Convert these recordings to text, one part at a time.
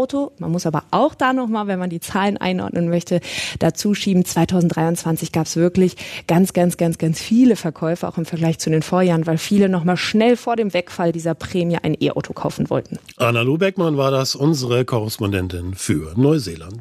E-Auto. Man muss aber auch da nochmal, wenn man die Zahlen einordnen möchte, dazu schieben, 2023 gab es wirklich ganz viele Verkäufe, auch im Vergleich zu den Vorjahren, weil viele nochmal schnell vor dem Wegfall dieser Prämie ein E-Auto kaufen wollten. Anna Lubeckmann war das, unsere Korrespondentin für Neuseeland.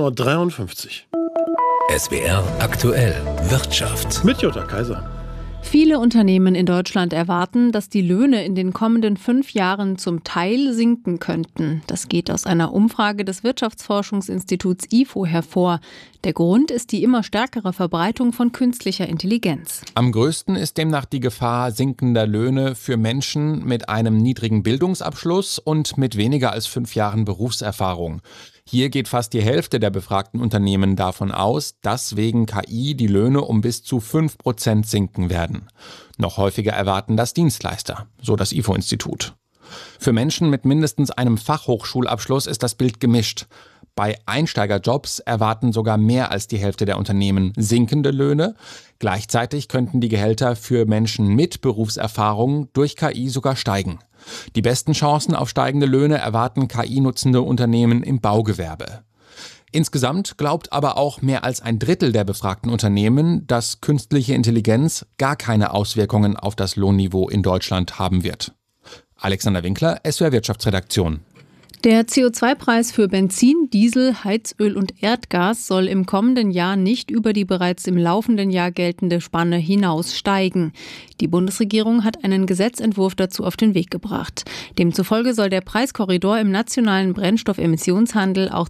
16:53 Uhr. SWR aktuell Wirtschaft. Mit Jutta Kaiser. Viele Unternehmen in Deutschland erwarten, dass die Löhne in den kommenden 5 Jahren zum Teil sinken könnten. Das geht aus einer Umfrage des Wirtschaftsforschungsinstituts IFO hervor. Der Grund ist die immer stärkere Verbreitung von künstlicher Intelligenz. Am größten ist demnach die Gefahr sinkender Löhne für Menschen mit einem niedrigen Bildungsabschluss und mit weniger als 5 Jahren Berufserfahrung. Hier geht fast die Hälfte der befragten Unternehmen davon aus, dass wegen KI die Löhne um bis zu 5% sinken werden. Noch häufiger erwarten das Dienstleister, so das IFO-Institut. Für Menschen mit mindestens einem Fachhochschulabschluss ist das Bild gemischt. Bei Einsteigerjobs erwarten sogar mehr als die Hälfte der Unternehmen sinkende Löhne. Gleichzeitig könnten die Gehälter für Menschen mit Berufserfahrung durch KI sogar steigen. Die besten Chancen auf steigende Löhne erwarten KI-nutzende Unternehmen im Baugewerbe. Insgesamt glaubt aber auch mehr als ein Drittel der befragten Unternehmen, dass künstliche Intelligenz gar keine Auswirkungen auf das Lohnniveau in Deutschland haben wird. Alexander Winkler, SWR Wirtschaftsredaktion. Der CO2-Preis für Benzin, Diesel, Heizöl und Erdgas soll im kommenden Jahr nicht über die bereits im laufenden Jahr geltende Spanne hinaus steigen. Die Bundesregierung hat einen Gesetzentwurf dazu auf den Weg gebracht. Demzufolge soll der Preiskorridor im nationalen Brennstoffemissionshandel auch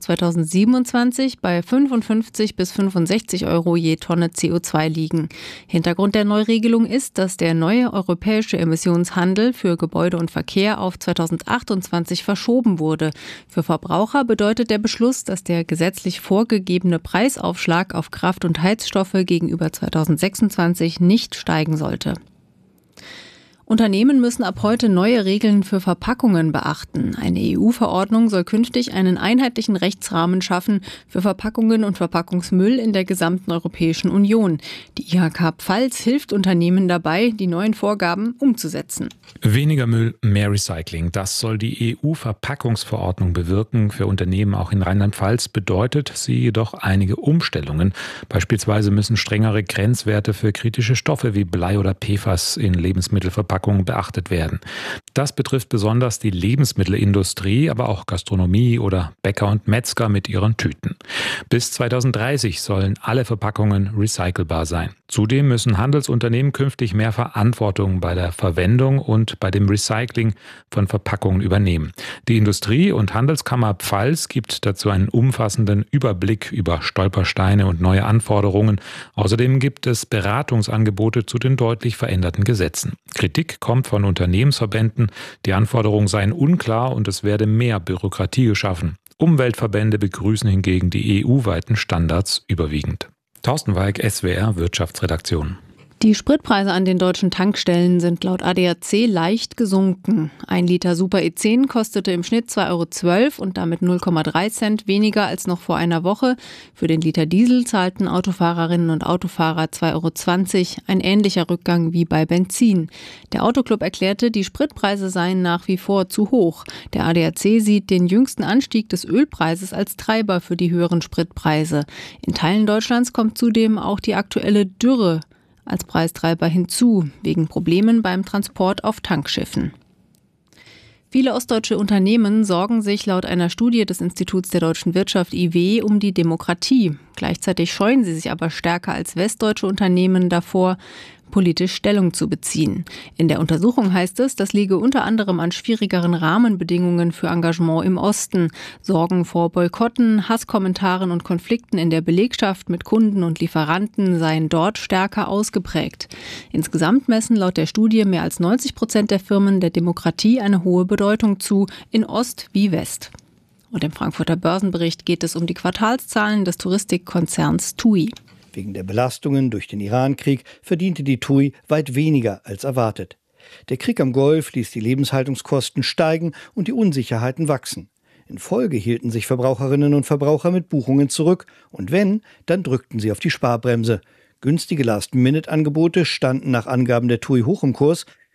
2027 bei 55 bis 65 Euro je Tonne CO2 liegen. Hintergrund der Neuregelung ist, dass der neue europäische Emissionshandel für Gebäude und Verkehr auf 2028 verschoben wurde. Für Verbraucher bedeutet der Beschluss, dass der gesetzlich vorgegebene Preisaufschlag auf Kraft- und Heizstoffe gegenüber 2026 nicht steigen sollte. Unternehmen müssen ab heute neue Regeln für Verpackungen beachten. Eine EU-Verordnung soll künftig einen einheitlichen Rechtsrahmen schaffen für Verpackungen und Verpackungsmüll in der gesamten Europäischen Union. Die IHK Pfalz hilft Unternehmen dabei, die neuen Vorgaben umzusetzen. Weniger Müll, mehr Recycling. Das soll die EU-Verpackungsverordnung bewirken. Für Unternehmen auch in Rheinland-Pfalz bedeutet sie jedoch einige Umstellungen. Beispielsweise müssen strengere Grenzwerte für kritische Stoffe wie Blei oder PFAS in Lebensmittelverpackungen beachtet werden. Das betrifft besonders die Lebensmittelindustrie, aber auch Gastronomie oder Bäcker und Metzger mit ihren Tüten. Bis 2030 sollen alle Verpackungen recycelbar sein. Zudem müssen Handelsunternehmen künftig mehr Verantwortung bei der Verwendung und bei dem Recycling von Verpackungen übernehmen. Die Industrie- und Handelskammer Pfalz gibt dazu einen umfassenden Überblick über Stolpersteine und neue Anforderungen. Außerdem gibt es Beratungsangebote zu den deutlich veränderten Gesetzen. Kritik kommt von Unternehmensverbänden, die Anforderungen seien unklar und es werde mehr Bürokratie geschaffen. Umweltverbände begrüßen hingegen die EU-weiten Standards überwiegend. Thorsten Weig, SWR Wirtschaftsredaktion. Die Spritpreise an den deutschen Tankstellen sind laut ADAC leicht gesunken. 1 Liter Super E10 kostete im Schnitt 2,12 € und damit 0,3 Cent weniger als noch vor einer Woche. Für den Liter Diesel zahlten Autofahrerinnen und Autofahrer 2,20 €, ein ähnlicher Rückgang wie bei Benzin. Der Autoclub erklärte, die Spritpreise seien nach wie vor zu hoch. Der ADAC sieht den jüngsten Anstieg des Ölpreises als Treiber für die höheren Spritpreise. In Teilen Deutschlands kommt zudem auch die aktuelle Dürre als Preistreiber hinzu, wegen Problemen beim Transport auf Tankschiffen. Viele ostdeutsche Unternehmen sorgen sich laut einer Studie des Instituts der deutschen Wirtschaft IW um die Demokratie. Gleichzeitig scheuen sie sich aber stärker als westdeutsche Unternehmen davor, politisch Stellung zu beziehen. In der Untersuchung heißt es, das liege unter anderem an schwierigeren Rahmenbedingungen für Engagement im Osten. Sorgen vor Boykotten, Hasskommentaren und Konflikten in der Belegschaft mit Kunden und Lieferanten seien dort stärker ausgeprägt. Insgesamt messen laut der Studie mehr als 90% der Firmen der Demokratie eine hohe Bedeutung zu, in Ost wie West. Und im Frankfurter Börsenbericht geht es um die Quartalszahlen des Touristikkonzerns TUI. Wegen der Belastungen durch den Iran-Krieg verdiente die TUI weit weniger als erwartet. Der Krieg am Golf ließ die Lebenshaltungskosten steigen und die Unsicherheiten wachsen. In Folge hielten sich Verbraucherinnen und Verbraucher mit Buchungen zurück und wenn, dann drückten sie auf die Sparbremse. Günstige Last-Minute-Angebote standen nach Angaben der TUI hoch im Kurs,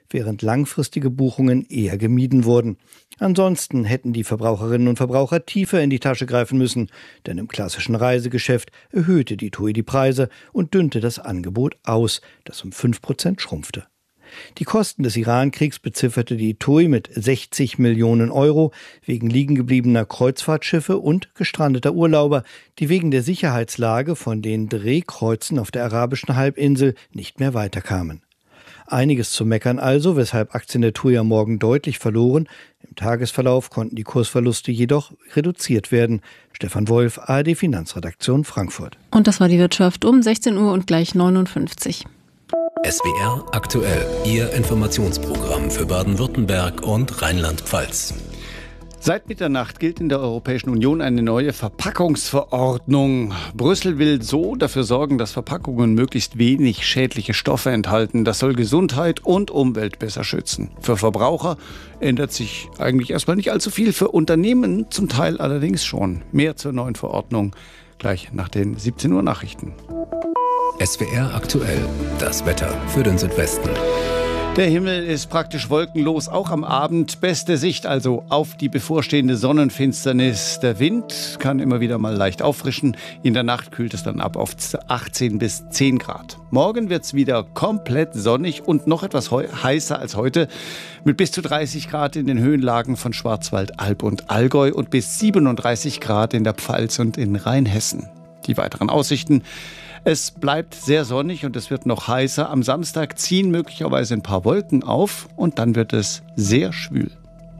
während langfristige Buchungen eher gemieden wurden. Ansonsten hätten die Verbraucherinnen und Verbraucher tiefer in die Tasche greifen müssen, denn im klassischen Reisegeschäft erhöhte die TUI die Preise und dünnte das Angebot aus, das um 5% schrumpfte. Die Kosten des Iran-Kriegs bezifferte die TUI mit 60 Millionen Euro wegen liegengebliebener Kreuzfahrtschiffe und gestrandeter Urlauber, die wegen der Sicherheitslage von den Drehkreuzen auf der arabischen Halbinsel nicht mehr weiterkamen. Einiges zu meckern also, weshalb Aktien der TUI am Morgen deutlich verloren. Im Tagesverlauf konnten die Kursverluste jedoch reduziert werden. Stefan Wolf, ARD Finanzredaktion Frankfurt. Und das war die Wirtschaft um 16 Uhr und gleich 59. SWR aktuell, Ihr Informationsprogramm für Baden-Württemberg und Rheinland-Pfalz. Seit Mitternacht gilt in der Europäischen Union eine neue Verpackungsverordnung. Brüssel will so dafür sorgen, dass Verpackungen möglichst wenig schädliche Stoffe enthalten. Das soll Gesundheit und Umwelt besser schützen. Für Verbraucher ändert sich eigentlich erstmal nicht allzu viel, für Unternehmen zum Teil allerdings schon. Mehr zur neuen Verordnung gleich nach den 17 Uhr Nachrichten. SWR aktuell, das Wetter für den Südwesten. Der Himmel ist praktisch wolkenlos, auch am Abend. Beste Sicht also auf die bevorstehende Sonnenfinsternis. Der Wind kann immer wieder mal leicht auffrischen. In der Nacht kühlt es dann ab auf 18 bis 10 Grad. Morgen wird es wieder komplett sonnig und noch etwas heißer als heute. Mit bis zu 30 Grad in den Höhenlagen von Schwarzwald, Alb und Allgäu und bis 37 Grad in der Pfalz und in Rheinhessen. Die weiteren Aussichten: Es bleibt sehr sonnig und es wird noch heißer. Am Samstag ziehen möglicherweise ein paar Wolken auf und dann wird es sehr schwül.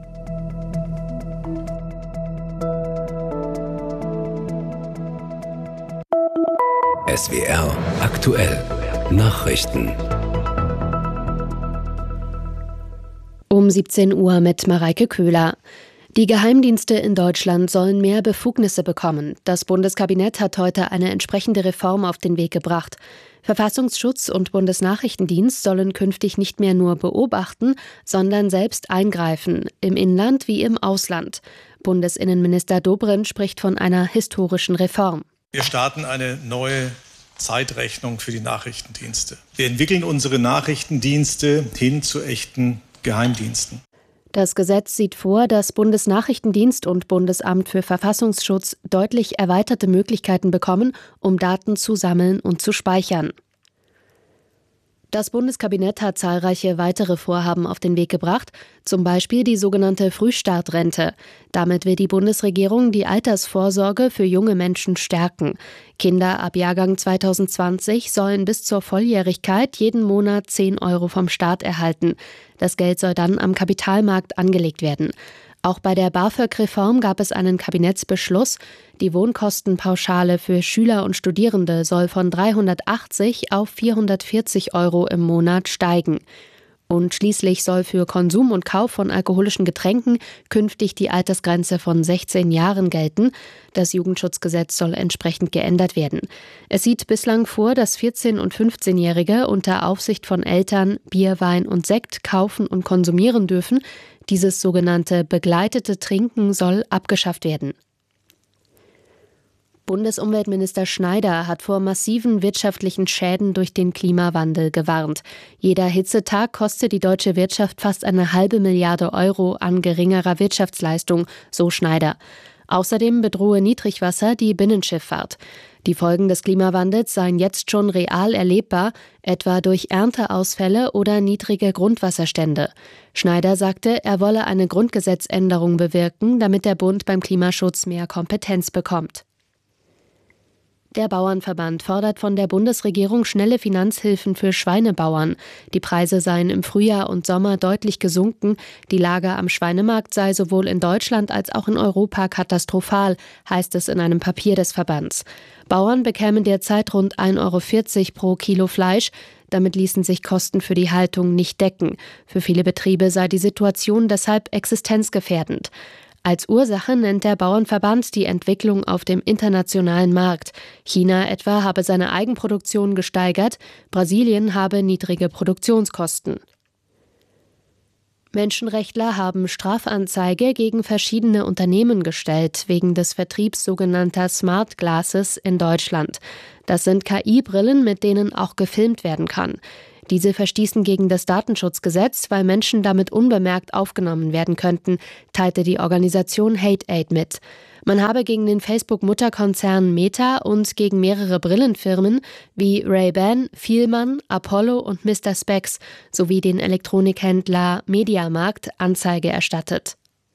SWR aktuell, Nachrichten. Um 17 Uhr mit Mareike Köhler. Die Geheimdienste in Deutschland sollen mehr Befugnisse bekommen. Das Bundeskabinett hat heute eine entsprechende Reform auf den Weg gebracht. Verfassungsschutz und Bundesnachrichtendienst sollen künftig nicht mehr nur beobachten, sondern selbst eingreifen, im Inland wie im Ausland. Bundesinnenminister Dobrindt spricht von einer historischen Reform. Wir starten eine neue Zeitrechnung für die Nachrichtendienste. Wir entwickeln unsere Nachrichtendienste hin zu echten Geheimdiensten. Das Gesetz sieht vor, dass Bundesnachrichtendienst und Bundesamt für Verfassungsschutz deutlich erweiterte Möglichkeiten bekommen, um Daten zu sammeln und zu speichern. Das Bundeskabinett hat zahlreiche weitere Vorhaben auf den Weg gebracht, zum Beispiel die sogenannte Frühstartrente. Damit will die Bundesregierung die Altersvorsorge für junge Menschen stärken. Kinder ab Jahrgang 2020 sollen bis zur Volljährigkeit jeden Monat 10 Euro vom Staat erhalten. Das Geld soll dann am Kapitalmarkt angelegt werden. Auch bei der BAföG-Reform gab es einen Kabinettsbeschluss. Die Wohnkostenpauschale für Schüler und Studierende soll von 380 auf 440 Euro im Monat steigen. Und schließlich soll für Konsum und Kauf von alkoholischen Getränken künftig die Altersgrenze von 16 Jahren gelten. Das Jugendschutzgesetz soll entsprechend geändert werden. Es sieht bislang vor, dass 14- und 15-Jährige unter Aufsicht von Eltern Bier, Wein und Sekt kaufen und konsumieren dürfen. Dieses sogenannte begleitete Trinken soll abgeschafft werden. Bundesumweltminister Schneider hat vor massiven wirtschaftlichen Schäden durch den Klimawandel gewarnt. Jeder Hitzetag kostet die deutsche Wirtschaft fast 1,5 Milliarde Euro an geringerer Wirtschaftsleistung, so Schneider. Außerdem bedrohe Niedrigwasser die Binnenschifffahrt. Die Folgen des Klimawandels seien jetzt schon real erlebbar, etwa durch Ernteausfälle oder niedrige Grundwasserstände. Schneider sagte, er wolle eine Grundgesetzänderung bewirken, damit der Bund beim Klimaschutz mehr Kompetenz bekommt. Der Bauernverband fordert von der Bundesregierung schnelle Finanzhilfen für Schweinebauern. Die Preise seien im Frühjahr und Sommer deutlich gesunken. Die Lage am Schweinemarkt sei sowohl in Deutschland als auch in Europa katastrophal, heißt es in einem Papier des Verbands. Bauern bekämen derzeit rund 1,40 € pro Kilo Fleisch. Damit ließen sich Kosten für die Haltung nicht decken. Für viele Betriebe sei die Situation deshalb existenzgefährdend. Als Ursache nennt der Bauernverband die Entwicklung auf dem internationalen Markt. China etwa habe seine Eigenproduktion gesteigert, Brasilien habe niedrige Produktionskosten. Menschenrechtler haben Strafanzeige gegen verschiedene Unternehmen gestellt, wegen des Vertriebs sogenannter Smart Glasses in Deutschland. Das sind KI-Brillen, mit denen auch gefilmt werden kann. Diese verstießen gegen das Datenschutzgesetz, weil Menschen damit unbemerkt aufgenommen werden könnten, teilte die Organisation HateAid mit. Man habe gegen den Facebook-Mutterkonzern Meta und gegen mehrere Brillenfirmen wie Ray-Ban, Fielmann, Apollo und Mr. Spex sowie den Elektronikhändler Mediamarkt Anzeige erstattet.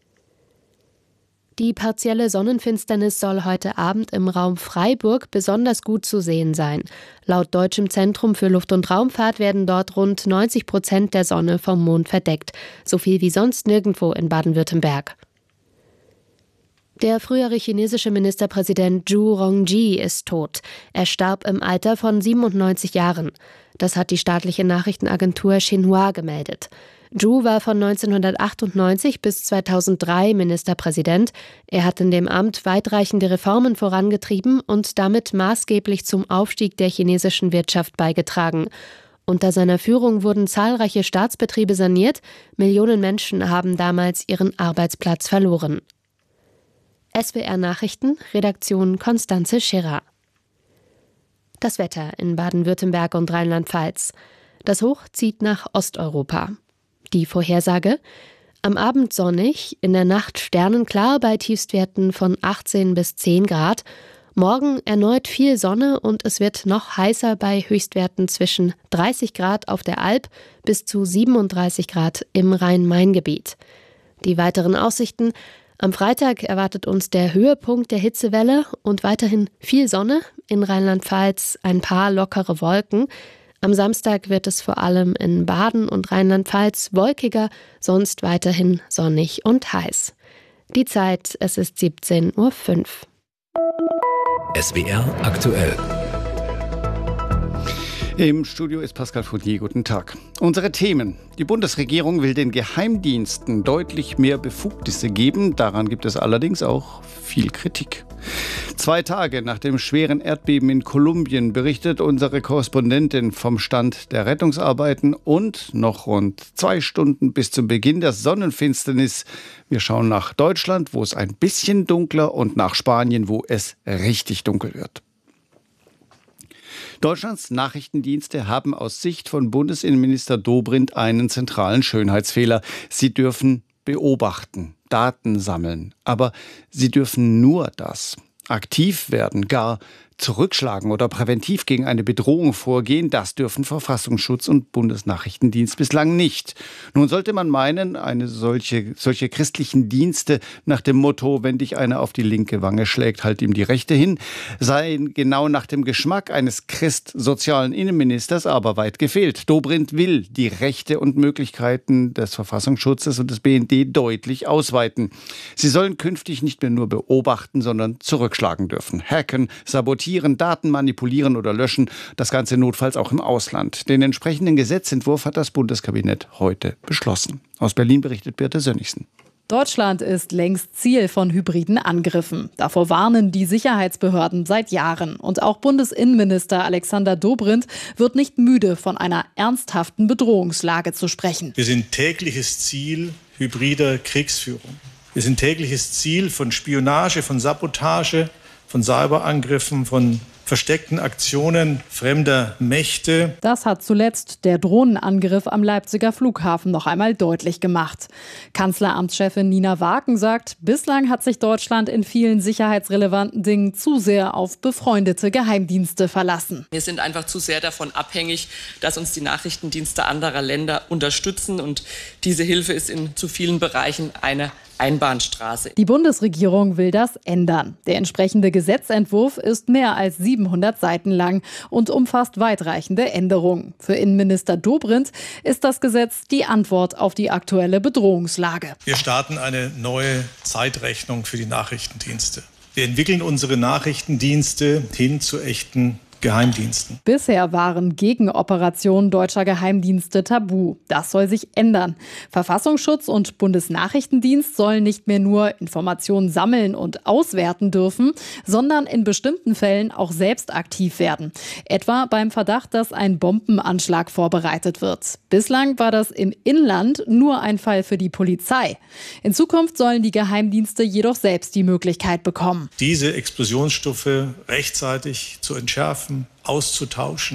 Die partielle Sonnenfinsternis soll heute Abend im Raum Freiburg besonders gut zu sehen sein. Laut Deutschem Zentrum für Luft- und Raumfahrt werden dort rund 90% der Sonne vom Mond verdeckt. So viel wie sonst nirgendwo in Baden-Württemberg. Der frühere chinesische Ministerpräsident Zhu Rongji ist tot. Er starb im Alter von 97 Jahren. Das hat die staatliche Nachrichtenagentur Xinhua gemeldet. Zhu war von 1998 bis 2003 Ministerpräsident. Er hat in dem Amt weitreichende Reformen vorangetrieben und damit maßgeblich zum Aufstieg der chinesischen Wirtschaft beigetragen. Unter seiner Führung wurden zahlreiche Staatsbetriebe saniert. Millionen Menschen haben damals ihren Arbeitsplatz verloren. SWR Nachrichten, Redaktion Konstanze Schirrer. Das Wetter in Baden-Württemberg und Rheinland-Pfalz. Das Hoch zieht nach Osteuropa. Die Vorhersage: am Abend sonnig, in der Nacht sternenklar bei Tiefstwerten von 18 bis 10 Grad. Morgen erneut viel Sonne und es wird noch heißer bei Höchstwerten zwischen 30 Grad auf der Alp bis zu 37 Grad im Rhein-Main-Gebiet. Die weiteren Aussichten: am Freitag erwartet uns der Höhepunkt der Hitzewelle und weiterhin viel Sonne, in Rheinland-Pfalz ein paar lockere Wolken. Am Samstag wird es vor allem in Baden und Rheinland-Pfalz wolkiger, sonst weiterhin sonnig und heiß. Die Zeit, es ist 17:05 Uhr. SWR aktuell. Im Studio ist Pascal Fournier. Guten Tag. Unsere Themen. Die Bundesregierung will den Geheimdiensten deutlich mehr Befugnisse geben. Daran gibt es allerdings auch viel Kritik. 2 Tage nach dem schweren Erdbeben in Kolumbien berichtet unsere Korrespondentin vom Stand der Rettungsarbeiten und noch rund 2 Stunden bis zum Beginn der Sonnenfinsternis. Wir schauen nach Deutschland, wo es ein bisschen dunkler, und nach Spanien, wo es richtig dunkel wird. Deutschlands Nachrichtendienste haben aus Sicht von Bundesinnenminister Dobrindt einen zentralen Schönheitsfehler. Sie dürfen beobachten, Daten sammeln, aber sie dürfen nur das. Aktiv werden, gar zurückschlagen oder präventiv gegen eine Bedrohung vorgehen, das dürfen Verfassungsschutz und Bundesnachrichtendienst bislang nicht. Nun sollte man meinen, solche christlichen Dienste nach dem Motto, wenn dich einer auf die linke Wange schlägt, halt ihm die rechte hin, seien genau nach dem Geschmack eines christsozialen Innenministers, aber weit gefehlt. Dobrindt will die Rechte und Möglichkeiten des Verfassungsschutzes und des BND deutlich ausweiten. Sie sollen künftig nicht mehr nur beobachten, sondern zurückschlagen dürfen. Hacken, sabotieren, Daten manipulieren oder löschen, das Ganze notfalls auch im Ausland. Den entsprechenden Gesetzentwurf hat das Bundeskabinett heute beschlossen. Aus Berlin berichtet Birte Sönnigsen. Deutschland ist längst Ziel von hybriden Angriffen. Davor warnen die Sicherheitsbehörden seit Jahren. Und auch Bundesinnenminister Alexander Dobrindt wird nicht müde, von einer ernsthaften Bedrohungslage zu sprechen. Wir sind tägliches Ziel hybrider Kriegsführung. Wir sind tägliches Ziel von Spionage, von Sabotage, von Cyberangriffen, von versteckten Aktionen fremder Mächte. Das hat zuletzt der Drohnenangriff am Leipziger Flughafen noch einmal deutlich gemacht. Kanzleramtschefin Nina Waken sagt, bislang hat sich Deutschland in vielen sicherheitsrelevanten Dingen zu sehr auf befreundete Geheimdienste verlassen. Wir sind einfach zu sehr davon abhängig, dass uns die Nachrichtendienste anderer Länder unterstützen. Und diese Hilfe ist in zu vielen Bereichen eine Einbahnstraße. Die Bundesregierung will das ändern. Der entsprechende Gesetzentwurf ist mehr als 700 Seiten lang und umfasst weitreichende Änderungen. Für Innenminister Dobrindt ist das Gesetz die Antwort auf die aktuelle Bedrohungslage. Wir starten eine neue Zeitrechnung für die Nachrichtendienste. Wir entwickeln unsere Nachrichtendienste hin zu echten Geheimdiensten. Bisher waren Gegenoperationen deutscher Geheimdienste tabu. Das soll sich ändern. Verfassungsschutz und Bundesnachrichtendienst sollen nicht mehr nur Informationen sammeln und auswerten dürfen, sondern in bestimmten Fällen auch selbst aktiv werden. Etwa beim Verdacht, dass ein Bombenanschlag vorbereitet wird. Bislang war das im Inland nur ein Fall für die Polizei. In Zukunft sollen die Geheimdienste jedoch selbst die Möglichkeit bekommen, diese Explosionsstoffe rechtzeitig zu entschärfen, auszutauschen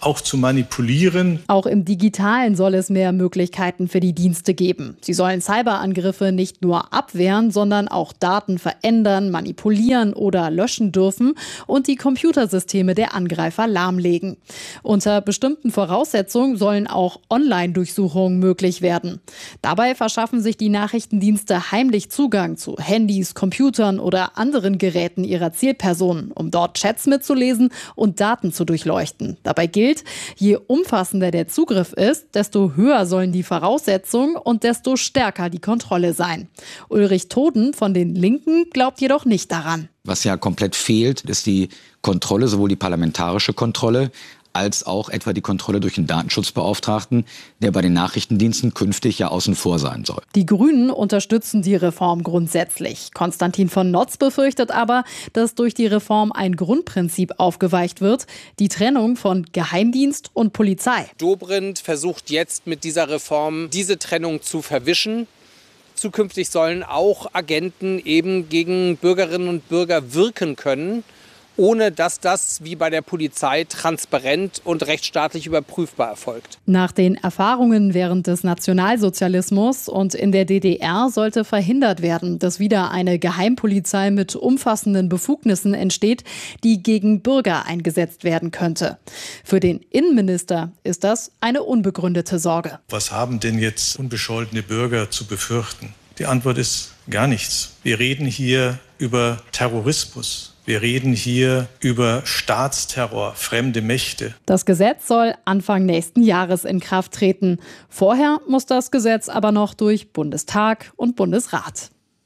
auch zu manipulieren. Auch im Digitalen soll es mehr Möglichkeiten für die Dienste geben. Sie sollen Cyberangriffe nicht nur abwehren, sondern auch Daten verändern, manipulieren oder löschen dürfen und die Computersysteme der Angreifer lahmlegen. Unter bestimmten Voraussetzungen sollen auch Online-Durchsuchungen möglich werden. Dabei verschaffen sich die Nachrichtendienste heimlich Zugang zu Handys, Computern oder anderen Geräten ihrer Zielpersonen, um dort Chats mitzulesen und Daten zu durchleuchten. Dabei gilt, je umfassender der Zugriff ist, desto höher sollen die Voraussetzungen und desto stärker die Kontrolle sein. Ulrich Toden von den Linken glaubt jedoch nicht daran. Was ja komplett fehlt, ist die Kontrolle, sowohl die parlamentarische Kontrolle, als auch etwa die Kontrolle durch den Datenschutzbeauftragten, der bei den Nachrichtendiensten künftig ja außen vor sein soll. Die Grünen unterstützen die Reform grundsätzlich. Konstantin von Notz befürchtet aber, dass durch die Reform ein Grundprinzip aufgeweicht wird, die Trennung von Geheimdienst und Polizei. Dobrindt versucht jetzt mit dieser Reform diese Trennung zu verwischen. Zukünftig sollen auch Agenten eben gegen Bürgerinnen und Bürger wirken können, ohne dass das wie bei der Polizei transparent und rechtsstaatlich überprüfbar erfolgt. Nach den Erfahrungen während des Nationalsozialismus und in der DDR sollte verhindert werden, dass wieder eine Geheimpolizei mit umfassenden Befugnissen entsteht, die gegen Bürger eingesetzt werden könnte. Für den Innenminister ist das eine unbegründete Sorge. Was haben denn jetzt unbescholtene Bürger zu befürchten? Die Antwort ist gar nichts. Wir reden hier über Terrorismus. Wir reden hier über Staatsterror, fremde Mächte. Das Gesetz soll Anfang nächsten Jahres in Kraft treten. Vorher muss das Gesetz aber noch durch Bundestag und Bundesrat.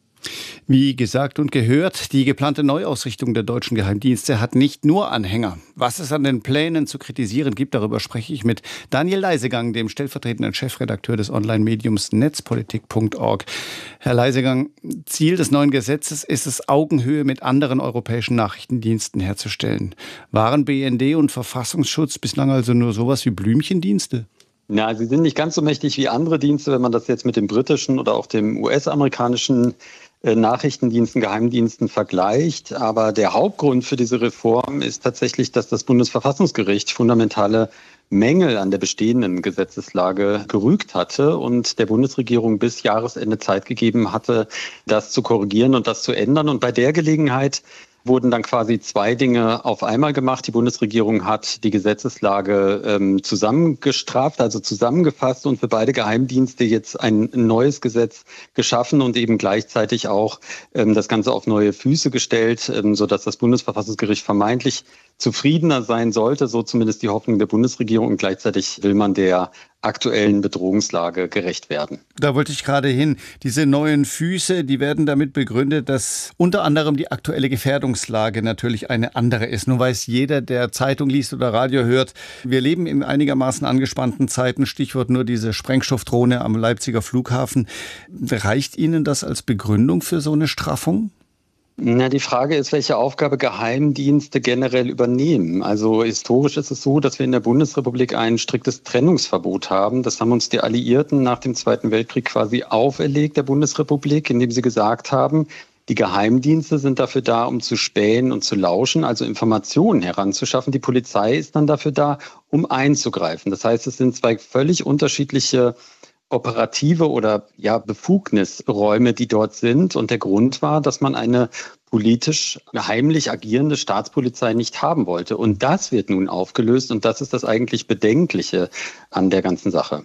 Wie gesagt und gehört, die geplante Neuausrichtung der deutschen Geheimdienste hat nicht nur Anhänger. Was es an den Plänen zu kritisieren gibt, darüber spreche ich mit Daniel Leisegang, dem stellvertretenden Chefredakteur des Online-Mediums netzpolitik.org. Herr Leisegang, Ziel des neuen Gesetzes ist es, Augenhöhe mit anderen europäischen Nachrichtendiensten herzustellen. Waren BND und Verfassungsschutz bislang also nur sowas wie Blümchendienste? Ja, sie sind nicht ganz so mächtig wie andere Dienste, wenn man das jetzt mit dem britischen oder auch dem US-amerikanischen Nachrichtendiensten, Geheimdiensten vergleicht. Aber der Hauptgrund für diese Reform ist tatsächlich, dass das Bundesverfassungsgericht fundamentale Mängel an der bestehenden Gesetzeslage gerügt hatte und der Bundesregierung bis Jahresende Zeit gegeben hatte, das zu korrigieren und das zu ändern. Und bei der Gelegenheit wurden dann quasi zwei Dinge auf einmal gemacht. Die Bundesregierung hat die Gesetzeslage zusammengestrafft, also zusammengefasst und für beide Geheimdienste jetzt ein neues Gesetz geschaffen und eben gleichzeitig auch das Ganze auf neue Füße gestellt, sodass das Bundesverfassungsgericht vermeintlich zufriedener sein sollte, so zumindest die Hoffnung der Bundesregierung. Und gleichzeitig will man der aktuellen Bedrohungslage gerecht werden. Da wollte ich gerade hin. Diese neuen Füße, die werden damit begründet, dass unter anderem die aktuelle Gefährdungslage natürlich eine andere ist. Nun weiß jeder, der Zeitung liest oder Radio hört, wir leben in einigermaßen angespannten Zeiten. Stichwort nur diese Sprengstoffdrohne am Leipziger Flughafen. Reicht Ihnen das als Begründung für so eine Straffung? Na, die Frage ist, welche Aufgabe Geheimdienste generell übernehmen. Also historisch ist es so, dass wir in der Bundesrepublik ein striktes Trennungsverbot haben. Das haben uns die Alliierten nach dem Zweiten Weltkrieg quasi auferlegt, der Bundesrepublik, indem sie gesagt haben, die Geheimdienste sind dafür da, um zu spähen und zu lauschen, also Informationen heranzuschaffen. Die Polizei ist dann dafür da, um einzugreifen. Das heißt, es sind zwei völlig unterschiedliche operative oder Befugnisräume, die dort sind. Und der Grund war, dass man eine politisch heimlich agierende Staatspolizei nicht haben wollte. Und das wird nun aufgelöst und das ist das eigentlich Bedenkliche an der ganzen Sache.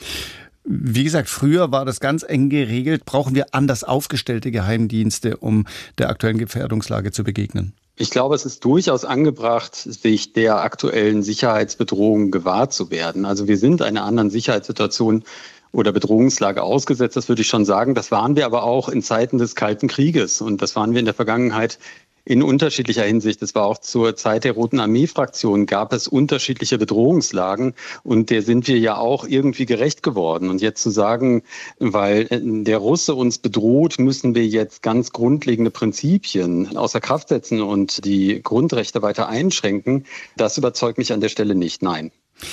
Wie gesagt, früher war das ganz eng geregelt. Brauchen wir anders aufgestellte Geheimdienste, um der aktuellen Gefährdungslage zu begegnen? Ich glaube, es ist durchaus angebracht, sich der aktuellen Sicherheitsbedrohung gewahr zu werden. Also wir sind einer anderen Sicherheitssituation oder Bedrohungslage ausgesetzt, das würde ich schon sagen. Das waren wir aber auch in Zeiten des Kalten Krieges und das waren wir in der Vergangenheit in unterschiedlicher Hinsicht. Es war auch zur Zeit der Roten Armee-Fraktion, gab es unterschiedliche Bedrohungslagen und der sind wir ja auch irgendwie gerecht geworden. Und jetzt zu sagen, weil der Russe uns bedroht, müssen wir jetzt ganz grundlegende Prinzipien außer Kraft setzen und die Grundrechte weiter einschränken, das überzeugt mich an der Stelle nicht, nein.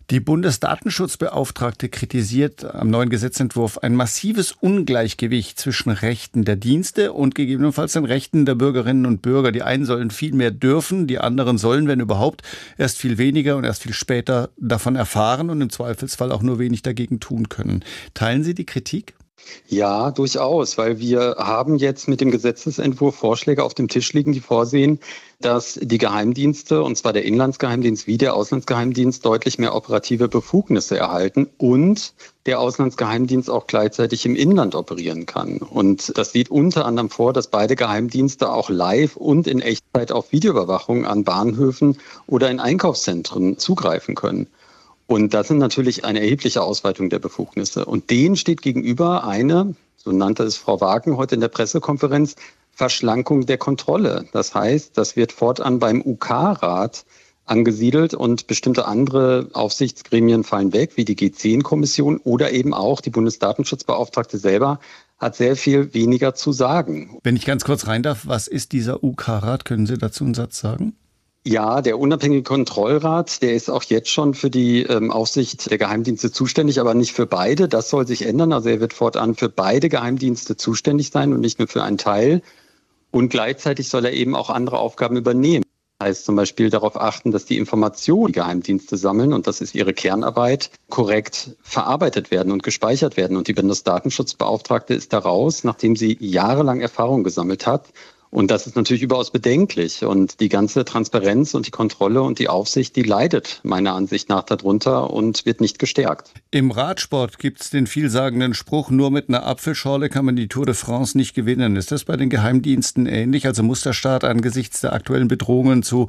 Die Bundesdatenschutzbeauftragte kritisiert am neuen Gesetzentwurf ein massives Ungleichgewicht zwischen Rechten der Dienste und gegebenenfalls den Rechten der Bürgerinnen und Bürger. Die einen sollen viel mehr dürfen, die anderen sollen, wenn überhaupt, erst viel weniger und erst viel später davon erfahren und im Zweifelsfall auch nur wenig dagegen tun können. Teilen Sie die Kritik? Ja, durchaus, weil wir haben jetzt mit dem Gesetzesentwurf Vorschläge auf dem Tisch liegen, die vorsehen, dass die Geheimdienste, und zwar der Inlandsgeheimdienst wie der Auslandsgeheimdienst, deutlich mehr operative Befugnisse erhalten und der Auslandsgeheimdienst auch gleichzeitig im Inland operieren kann. Und das sieht unter anderem vor, dass beide Geheimdienste auch live und in Echtzeit auf Videoüberwachung an Bahnhöfen oder in Einkaufszentren zugreifen können. Und das sind natürlich eine erhebliche Ausweitung der Befugnisse. Und denen steht gegenüber eine, so nannte es Frau Wagen heute in der Pressekonferenz, Verschlankung der Kontrolle. Das heißt, das wird fortan beim UK-Rat angesiedelt und bestimmte andere Aufsichtsgremien fallen weg, wie die G10-Kommission oder eben auch die Bundesdatenschutzbeauftragte selber hat sehr viel weniger zu sagen. Wenn ich ganz kurz rein darf, was ist dieser UK-Rat? Können Sie dazu einen Satz sagen? Ja, der unabhängige Kontrollrat, der ist auch jetzt schon für die Aufsicht der Geheimdienste zuständig, aber nicht für beide. Das soll sich ändern. Also er wird fortan für beide Geheimdienste zuständig sein und nicht nur für einen Teil. Und gleichzeitig soll er eben auch andere Aufgaben übernehmen. Das heißt zum Beispiel darauf achten, dass die Informationen, die Geheimdienste sammeln, und das ist ihre Kernarbeit, korrekt verarbeitet werden und gespeichert werden. Und die Bundesdatenschutzbeauftragte ist da raus, nachdem sie jahrelang Erfahrung gesammelt hat. Und das ist natürlich überaus bedenklich. Und die ganze Transparenz und die Kontrolle und die Aufsicht, die leidet meiner Ansicht nach darunter und wird nicht gestärkt. Im Radsport gibt es den vielsagenden Spruch, nur mit einer Apfelschorle kann man die Tour de France nicht gewinnen. Ist das bei den Geheimdiensten ähnlich? Also muss der Staat angesichts der aktuellen Bedrohungen zu,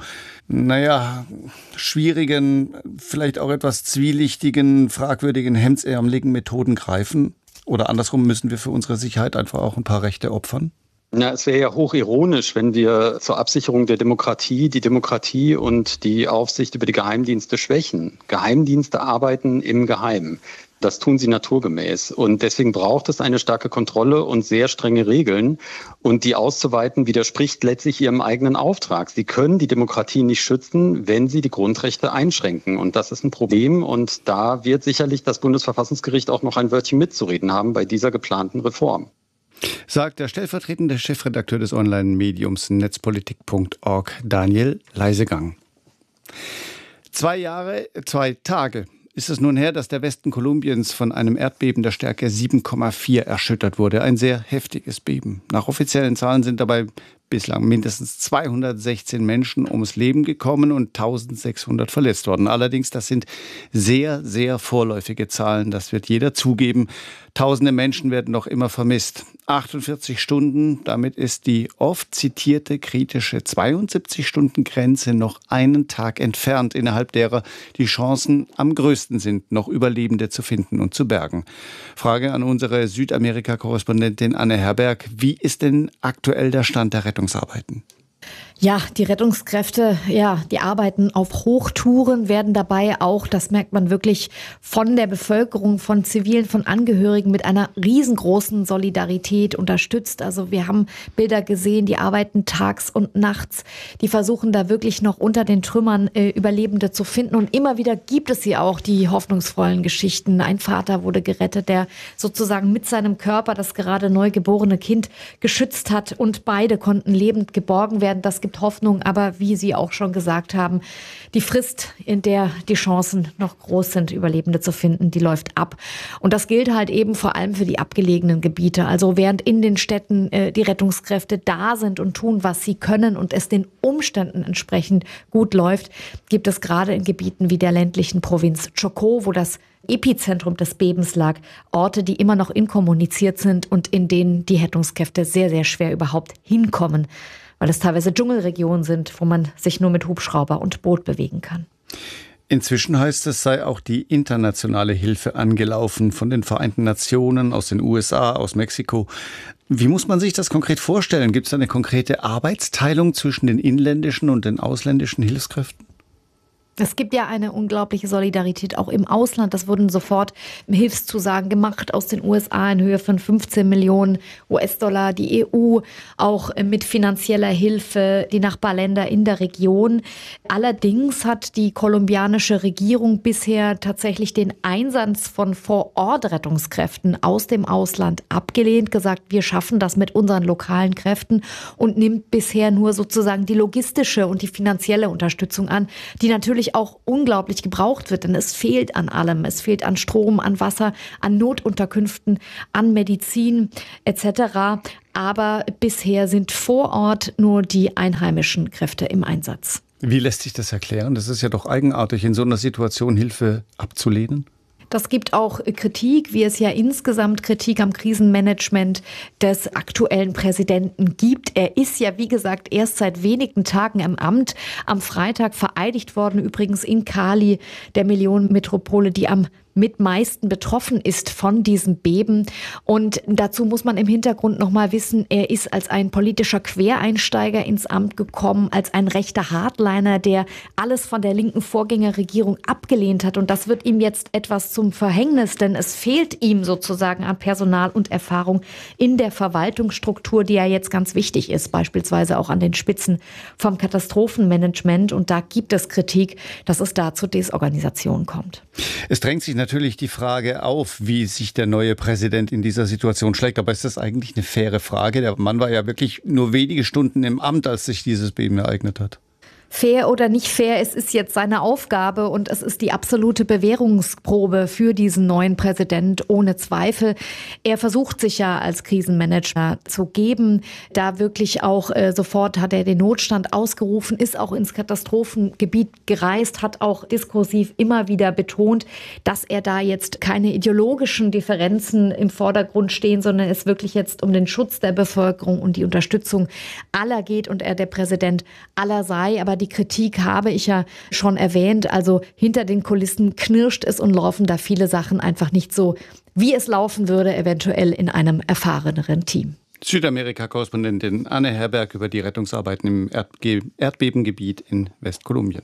schwierigen, vielleicht auch etwas zwielichtigen, fragwürdigen, hemdsärmeligen Methoden greifen? Oder andersrum, müssen wir für unsere Sicherheit einfach auch ein paar Rechte opfern? Na, es wäre ja hochironisch, wenn wir zur Absicherung der Demokratie die Demokratie und die Aufsicht über die Geheimdienste schwächen. Geheimdienste arbeiten im Geheimen. Das tun sie naturgemäß. Und deswegen braucht es eine starke Kontrolle und sehr strenge Regeln. Und die auszuweiten widerspricht letztlich ihrem eigenen Auftrag. Sie können die Demokratie nicht schützen, wenn sie die Grundrechte einschränken. Und das ist ein Problem. Und da wird sicherlich das Bundesverfassungsgericht auch noch ein Wörtchen mitzureden haben bei dieser geplanten Reform. Sagt der stellvertretende Chefredakteur des Online-Mediums netzpolitik.org, Daniel Leisegang. 2 Tage ist es nun her, dass der Westen Kolumbiens von einem Erdbeben der Stärke 7,4 erschüttert wurde. Ein sehr heftiges Beben. Nach offiziellen Zahlen sind dabei bislang mindestens 216 Menschen ums Leben gekommen und 1600 verletzt worden. Allerdings, das sind sehr, sehr vorläufige Zahlen. Das wird jeder zugeben. Tausende Menschen werden noch immer vermisst. 48 Stunden, damit ist die oft zitierte kritische 72-Stunden-Grenze noch einen Tag entfernt, innerhalb derer die Chancen am größten sind, noch Überlebende zu finden und zu bergen. Frage an unsere Südamerika-Korrespondentin Anne Herberg. Wie ist denn aktuell der Stand der Rettungsarbeiten? Ja, die Rettungskräfte, die arbeiten auf Hochtouren, werden dabei auch, das merkt man wirklich, von der Bevölkerung, von Zivilen, von Angehörigen mit einer riesengroßen Solidarität unterstützt. Also wir haben Bilder gesehen, die arbeiten tags und nachts. Die versuchen da wirklich noch unter den Trümmern Überlebende zu finden. Und immer wieder gibt es sie auch, die hoffnungsvollen Geschichten. Ein Vater wurde gerettet, der sozusagen mit seinem Körper das gerade neugeborene Kind geschützt hat. Und beide konnten lebend geborgen werden. Das gibt Hoffnung, aber wie Sie auch schon gesagt haben, die Frist, in der die Chancen noch groß sind, Überlebende zu finden, die läuft ab. Und das gilt halt eben vor allem für die abgelegenen Gebiete. Also während in den Städten die Rettungskräfte da sind und tun, was sie können und es den Umständen entsprechend gut läuft, gibt es gerade in Gebieten wie der ländlichen Provinz Chocó, wo das Epizentrum des Bebens lag, Orte, die immer noch inkommuniziert sind und in denen die Rettungskräfte sehr, sehr schwer überhaupt hinkommen, weil es teilweise Dschungelregionen sind, wo man sich nur mit Hubschrauber und Boot bewegen kann. Inzwischen heißt es, sei auch die internationale Hilfe angelaufen von den Vereinten Nationen, aus den USA, aus Mexiko. Wie muss man sich das konkret vorstellen? Gibt es eine konkrete Arbeitsteilung zwischen den inländischen und den ausländischen Hilfskräften? Es gibt ja eine unglaubliche Solidarität auch im Ausland. Das wurden sofort Hilfszusagen gemacht aus den USA in Höhe von 15 Millionen US-Dollar. Die EU auch mit finanzieller Hilfe, die Nachbarländer in der Region. Allerdings hat die kolumbianische Regierung bisher tatsächlich den Einsatz von Vor-Ort-Rettungskräften aus dem Ausland abgelehnt, gesagt, wir schaffen das mit unseren lokalen Kräften und nimmt bisher nur sozusagen die logistische und die finanzielle Unterstützung an, die natürlich auch unglaublich gebraucht wird, denn es fehlt an allem. Es fehlt an Strom, an Wasser, an Notunterkünften, an Medizin etc. Aber bisher sind vor Ort nur die einheimischen Kräfte im Einsatz. Wie lässt sich das erklären? Das ist ja doch eigenartig, in so einer Situation Hilfe abzulehnen. Das gibt auch Kritik, wie es ja insgesamt Kritik am Krisenmanagement des aktuellen Präsidenten gibt. Er ist ja, wie gesagt, erst seit wenigen Tagen im Amt. Am Freitag vereidigt worden, übrigens in Cali, der Millionenmetropole, die am mit meisten betroffen ist von diesem Beben. Und dazu muss man im Hintergrund noch mal wissen, er ist als ein politischer Quereinsteiger ins Amt gekommen, als ein rechter Hardliner, der alles von der linken Vorgängerregierung abgelehnt hat. Und das wird ihm jetzt etwas zum Verhängnis, denn es fehlt ihm sozusagen an Personal und Erfahrung in der Verwaltungsstruktur, die ja jetzt ganz wichtig ist, beispielsweise auch an den Spitzen vom Katastrophenmanagement. Und da gibt es Kritik, dass es da zur Desorganisation kommt. Es drängt sich natürlich die Frage auf, wie sich der neue Präsident in dieser Situation schlägt. Aber ist das eigentlich eine faire Frage? Der Mann war ja wirklich nur wenige Stunden im Amt, als sich dieses Beben ereignet hat. Fair oder nicht fair, es ist jetzt seine Aufgabe und es ist die absolute Bewährungsprobe für diesen neuen Präsident, ohne Zweifel. Er versucht sich ja als Krisenmanager zu geben. Da wirklich auch sofort hat er den Notstand ausgerufen, ist auch ins Katastrophengebiet gereist, hat auch diskursiv immer wieder betont, dass er da jetzt keine ideologischen Differenzen im Vordergrund stehen, sondern es wirklich jetzt um den Schutz der Bevölkerung und die Unterstützung aller geht und er der Präsident aller sei. Aber die Kritik habe ich ja schon erwähnt. Also hinter den Kulissen knirscht es und laufen da viele Sachen einfach nicht so, wie es laufen würde, eventuell in einem erfahreneren Team. Südamerika-Korrespondentin Anne Herberg über die Rettungsarbeiten im Erdbebengebiet in Westkolumbien.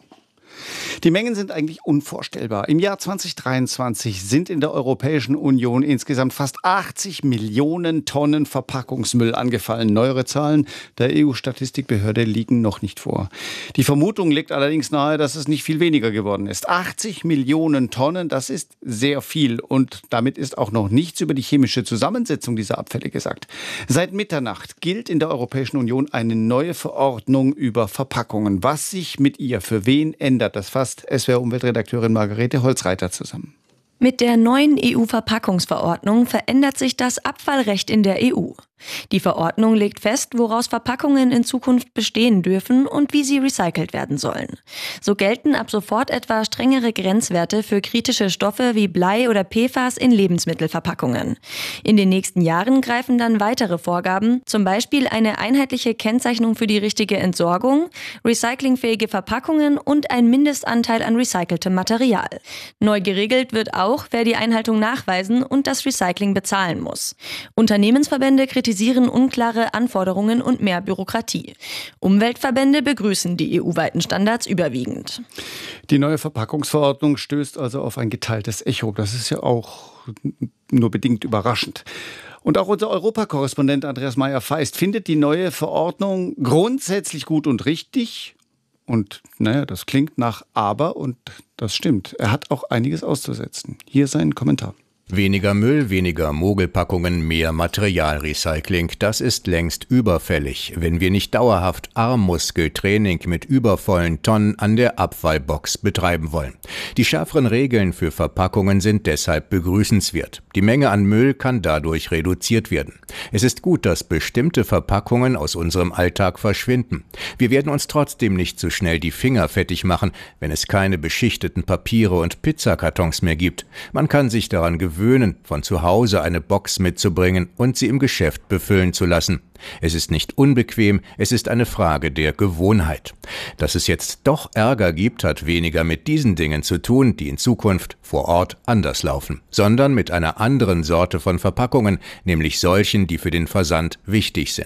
Die Mengen sind eigentlich unvorstellbar. Im Jahr 2023 sind in der Europäischen Union insgesamt fast 80 Millionen Tonnen Verpackungsmüll angefallen. Neuere Zahlen der EU-Statistikbehörde liegen noch nicht vor. Die Vermutung liegt allerdings nahe, dass es nicht viel weniger geworden ist. 80 Millionen Tonnen, das ist sehr viel. Und damit ist auch noch nichts über die chemische Zusammensetzung dieser Abfälle gesagt. Seit Mitternacht gilt in der Europäischen Union eine neue Verordnung über Verpackungen. Was sich mit ihr für wen ändert, das fasst SWR-Umweltredakteurin Margarete Holzreiter zusammen. Mit der neuen EU-Verpackungsverordnung verändert sich das Abfallrecht in der EU. Die Verordnung legt fest, woraus Verpackungen in Zukunft bestehen dürfen und wie sie recycelt werden sollen. So gelten ab sofort etwa strengere Grenzwerte für kritische Stoffe wie Blei oder PFAS in Lebensmittelverpackungen. In den nächsten Jahren greifen dann weitere Vorgaben, zum Beispiel eine einheitliche Kennzeichnung für die richtige Entsorgung, recyclingfähige Verpackungen und ein Mindestanteil an recyceltem Material. Neu geregelt wird auch, wer die Einhaltung nachweisen und das Recycling bezahlen muss. Unternehmensverbände kritisieren unklare Anforderungen und mehr Bürokratie. Umweltverbände begrüßen die EU-weiten Standards überwiegend. Die neue Verpackungsverordnung stößt also auf ein geteiltes Echo. Das ist ja auch nur bedingt überraschend. Und auch unser Europakorrespondent Andreas Meyer-Feist findet die neue Verordnung grundsätzlich gut und richtig. Und naja, das klingt nach Aber und das stimmt. Er hat auch einiges auszusetzen. Hier sein Kommentar. Weniger Müll, weniger Mogelpackungen, mehr Materialrecycling, das ist längst überfällig, wenn wir nicht dauerhaft Armmuskeltraining mit übervollen Tonnen an der Abfallbox betreiben wollen. Die schärferen Regeln für Verpackungen sind deshalb begrüßenswert. Die Menge an Müll kann dadurch reduziert werden. Es ist gut, dass bestimmte Verpackungen aus unserem Alltag verschwinden. Wir werden uns trotzdem nicht so schnell die Finger fettig machen, wenn es keine beschichteten Papiere und Pizzakartons mehr gibt. Man kann sich daran gewöhnen, von zu Hause eine Box mitzubringen und sie im Geschäft befüllen zu lassen. Es ist nicht unbequem, es ist eine Frage der Gewohnheit. Dass es jetzt doch Ärger gibt, hat weniger mit diesen Dingen zu tun, die in Zukunft vor Ort anders laufen, sondern mit einer anderen Sorte von Verpackungen, nämlich solchen, die für den Versand wichtig sind.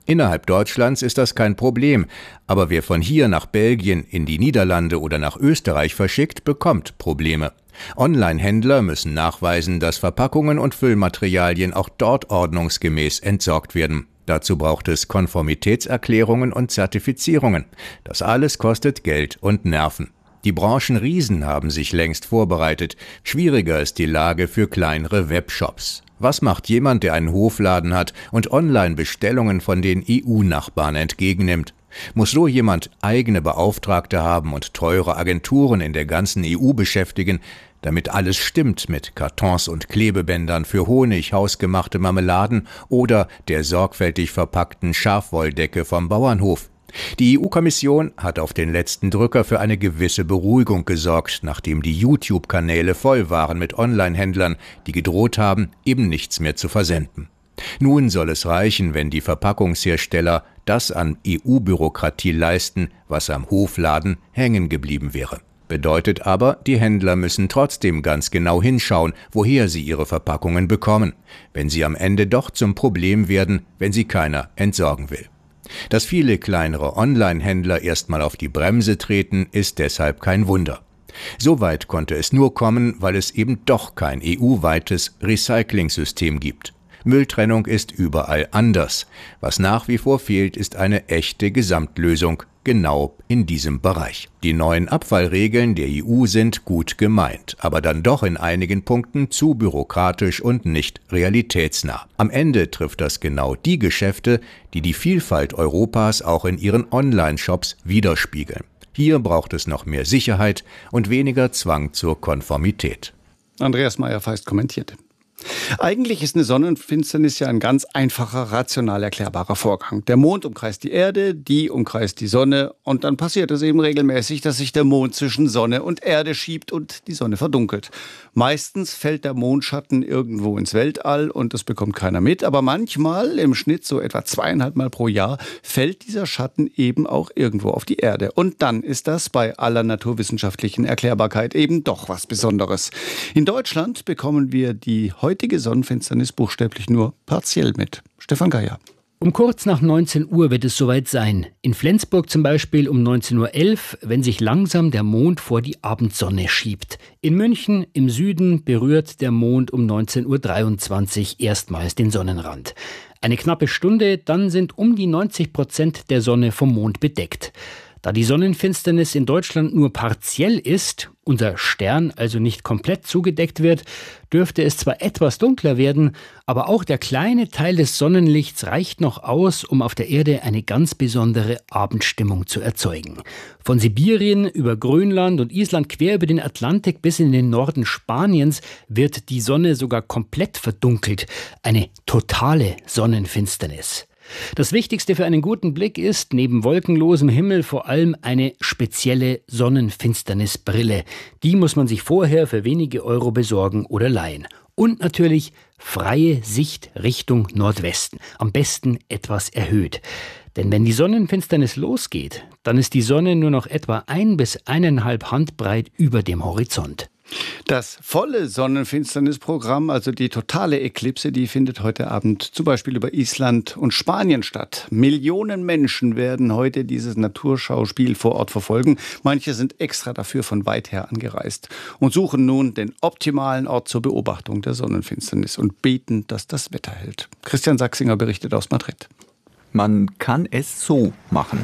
Innerhalb Deutschlands ist das kein Problem, aber wer von hier nach Belgien, in die Niederlande oder nach Österreich verschickt, bekommt Probleme. Online-Händler müssen nachweisen, dass Verpackungen und Füllmaterialien auch dort ordnungsgemäß entsorgt werden. Dazu braucht es Konformitätserklärungen und Zertifizierungen. Das alles kostet Geld und Nerven. Die Branchenriesen haben sich längst vorbereitet. Schwieriger ist die Lage für kleinere Webshops. Was macht jemand, der einen Hofladen hat und Online-Bestellungen von den EU-Nachbarn entgegennimmt? Muss so jemand eigene Beauftragte haben und teure Agenturen in der ganzen EU beschäftigen, damit alles stimmt mit Kartons und Klebebändern für Honig, hausgemachte Marmeladen oder der sorgfältig verpackten Schafwolldecke vom Bauernhof? Die EU-Kommission hat auf den letzten Drücker für eine gewisse Beruhigung gesorgt, nachdem die YouTube-Kanäle voll waren mit Online-Händlern, die gedroht haben, eben nichts mehr zu versenden. Nun soll es reichen, wenn die Verpackungshersteller das an EU-Bürokratie leisten, was am Hofladen hängen geblieben wäre. Bedeutet aber, die Händler müssen trotzdem ganz genau hinschauen, woher sie ihre Verpackungen bekommen, wenn sie am Ende doch zum Problem werden, wenn sie keiner entsorgen will. Dass viele kleinere Online-Händler erstmal auf die Bremse treten, ist deshalb kein Wunder. Soweit konnte es nur kommen, weil es eben doch kein EU-weites Recycling-System gibt. Mülltrennung ist überall anders. Was nach wie vor fehlt, ist eine echte Gesamtlösung, genau in diesem Bereich. Die neuen Abfallregeln der EU sind gut gemeint, aber dann doch in einigen Punkten zu bürokratisch und nicht realitätsnah. Am Ende trifft das genau die Geschäfte, die die Vielfalt Europas auch in ihren Online-Shops widerspiegeln. Hier braucht es noch mehr Sicherheit und weniger Zwang zur Konformität. Andreas Meyer-Feist kommentierte. Eigentlich ist eine Sonnenfinsternis ja ein ganz einfacher, rational erklärbarer Vorgang. Der Mond umkreist die Erde, die umkreist die Sonne und dann passiert es eben regelmäßig, dass sich der Mond zwischen Sonne und Erde schiebt und die Sonne verdunkelt. Meistens fällt der Mondschatten irgendwo ins Weltall und das bekommt keiner mit, aber manchmal, im Schnitt so etwa 2,5 Mal pro Jahr, fällt dieser Schatten eben auch irgendwo auf die Erde. Und dann ist das bei aller naturwissenschaftlichen Erklärbarkeit eben doch was Besonderes. In Deutschland bekommen wir die heutige Sonnenfinsternis buchstäblich nur partiell mit. Stefan Geier. Um kurz nach 19 Uhr wird es soweit sein. In Flensburg zum Beispiel um 19.11 Uhr, wenn sich langsam der Mond vor die Abendsonne schiebt. In München im Süden berührt der Mond um 19.23 Uhr erstmals den Sonnenrand. Eine knappe Stunde, dann sind um die 90% der Sonne vom Mond bedeckt. Da die Sonnenfinsternis in Deutschland nur partiell ist, unser Stern also nicht komplett zugedeckt wird, dürfte es zwar etwas dunkler werden, aber auch der kleine Teil des Sonnenlichts reicht noch aus, um auf der Erde eine ganz besondere Abendstimmung zu erzeugen. Von Sibirien über Grönland und Island quer über den Atlantik bis in den Norden Spaniens wird die Sonne sogar komplett verdunkelt. Eine totale Sonnenfinsternis. Das Wichtigste für einen guten Blick ist, neben wolkenlosem Himmel vor allem eine spezielle Sonnenfinsternisbrille. Die muss man sich vorher für wenige Euro besorgen oder leihen. Und natürlich freie Sicht Richtung Nordwesten. Am besten etwas erhöht. Denn wenn die Sonnenfinsternis losgeht, dann ist die Sonne nur noch etwa 1 bis 1,5 Handbreit über dem Horizont. Das volle Sonnenfinsternisprogramm, also die totale Eklipse, die findet heute Abend zum Beispiel über Island und Spanien statt. Millionen Menschen werden heute dieses Naturschauspiel vor Ort verfolgen. Manche sind extra dafür von weit her angereist und suchen nun den optimalen Ort zur Beobachtung der Sonnenfinsternis und beten, dass das Wetter hält. Christian Sachsinger berichtet aus Madrid. Man kann es so machen.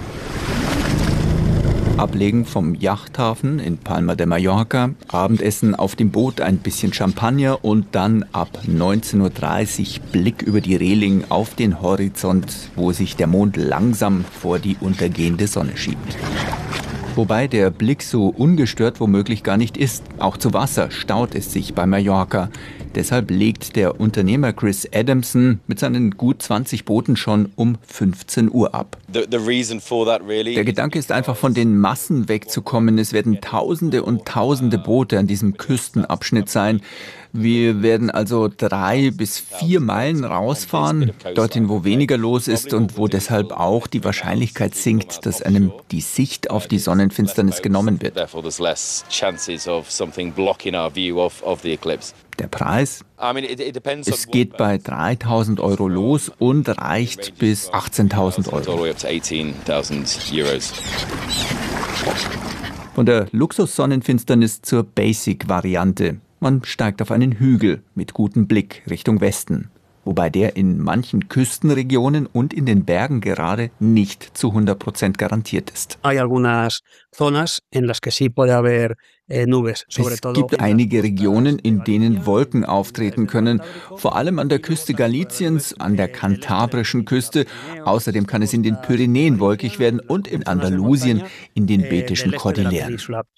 Ablegen vom Yachthafen in Palma de Mallorca, Abendessen auf dem Boot, ein bisschen Champagner und dann ab 19.30 Uhr Blick über die Reling auf den Horizont, wo sich der Mond langsam vor die untergehende Sonne schiebt. Wobei der Blick so ungestört womöglich gar nicht ist. Auch zu Wasser staut es sich bei Mallorca. Deshalb legt der Unternehmer Chris Adamson mit seinen gut 20 Booten schon um 15 Uhr ab. Der Gedanke ist einfach, von den Massen wegzukommen. Es werden Tausende und Tausende Boote an diesem Küstenabschnitt sein. Wir werden also 3 bis 4 Meilen rausfahren, dorthin, wo weniger los ist und wo deshalb auch die Wahrscheinlichkeit sinkt, dass einem die Sicht auf die Sonnenfinsternis genommen wird. Der Preis? Es geht bei 3.000 € los und reicht bis 18.000 €. Von der Luxus-Sonnenfinsternis zur Basic-Variante. Man steigt auf einen Hügel mit gutem Blick Richtung Westen. Wobei der in manchen Küstenregionen und in den Bergen gerade nicht zu 100% garantiert ist. Es gibt einige Regionen, in denen Wolken auftreten können, vor allem an der Küste Galiciens, an der kantabrischen Küste. Außerdem kann es in den Pyrenäen wolkig werden und in Andalusien in den Betischen Kordilleren.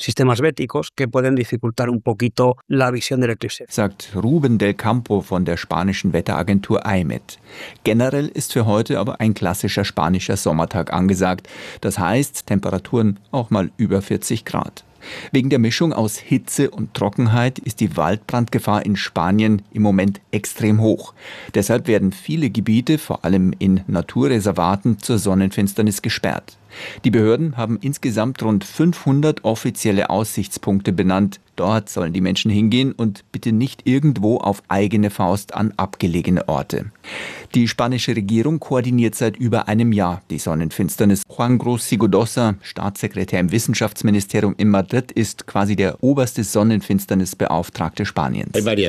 Sagt Ruben del Campo von der spanischen Wetteragentur AEMET. Generell ist für heute aber ein klassischer spanischer Sommertag angesagt. Das heißt, Temperaturen auch mal über 40 Grad. Wegen der Mischung aus Hitze und Trockenheit ist die Waldbrandgefahr in Spanien im Moment extrem hoch. Deshalb werden viele Gebiete, vor allem in Naturreservaten, zur Sonnenfinsternis gesperrt. Die Behörden haben insgesamt rund 500 offizielle Aussichtspunkte benannt. Dort sollen die Menschen hingehen und bitte nicht irgendwo auf eigene Faust an abgelegene Orte. Die spanische Regierung koordiniert seit über einem Jahr die Sonnenfinsternis. Juan Gros Sigodosa, Staatssekretär im Wissenschaftsministerium in Madrid, ist quasi der oberste Sonnenfinsternisbeauftragte Spaniens.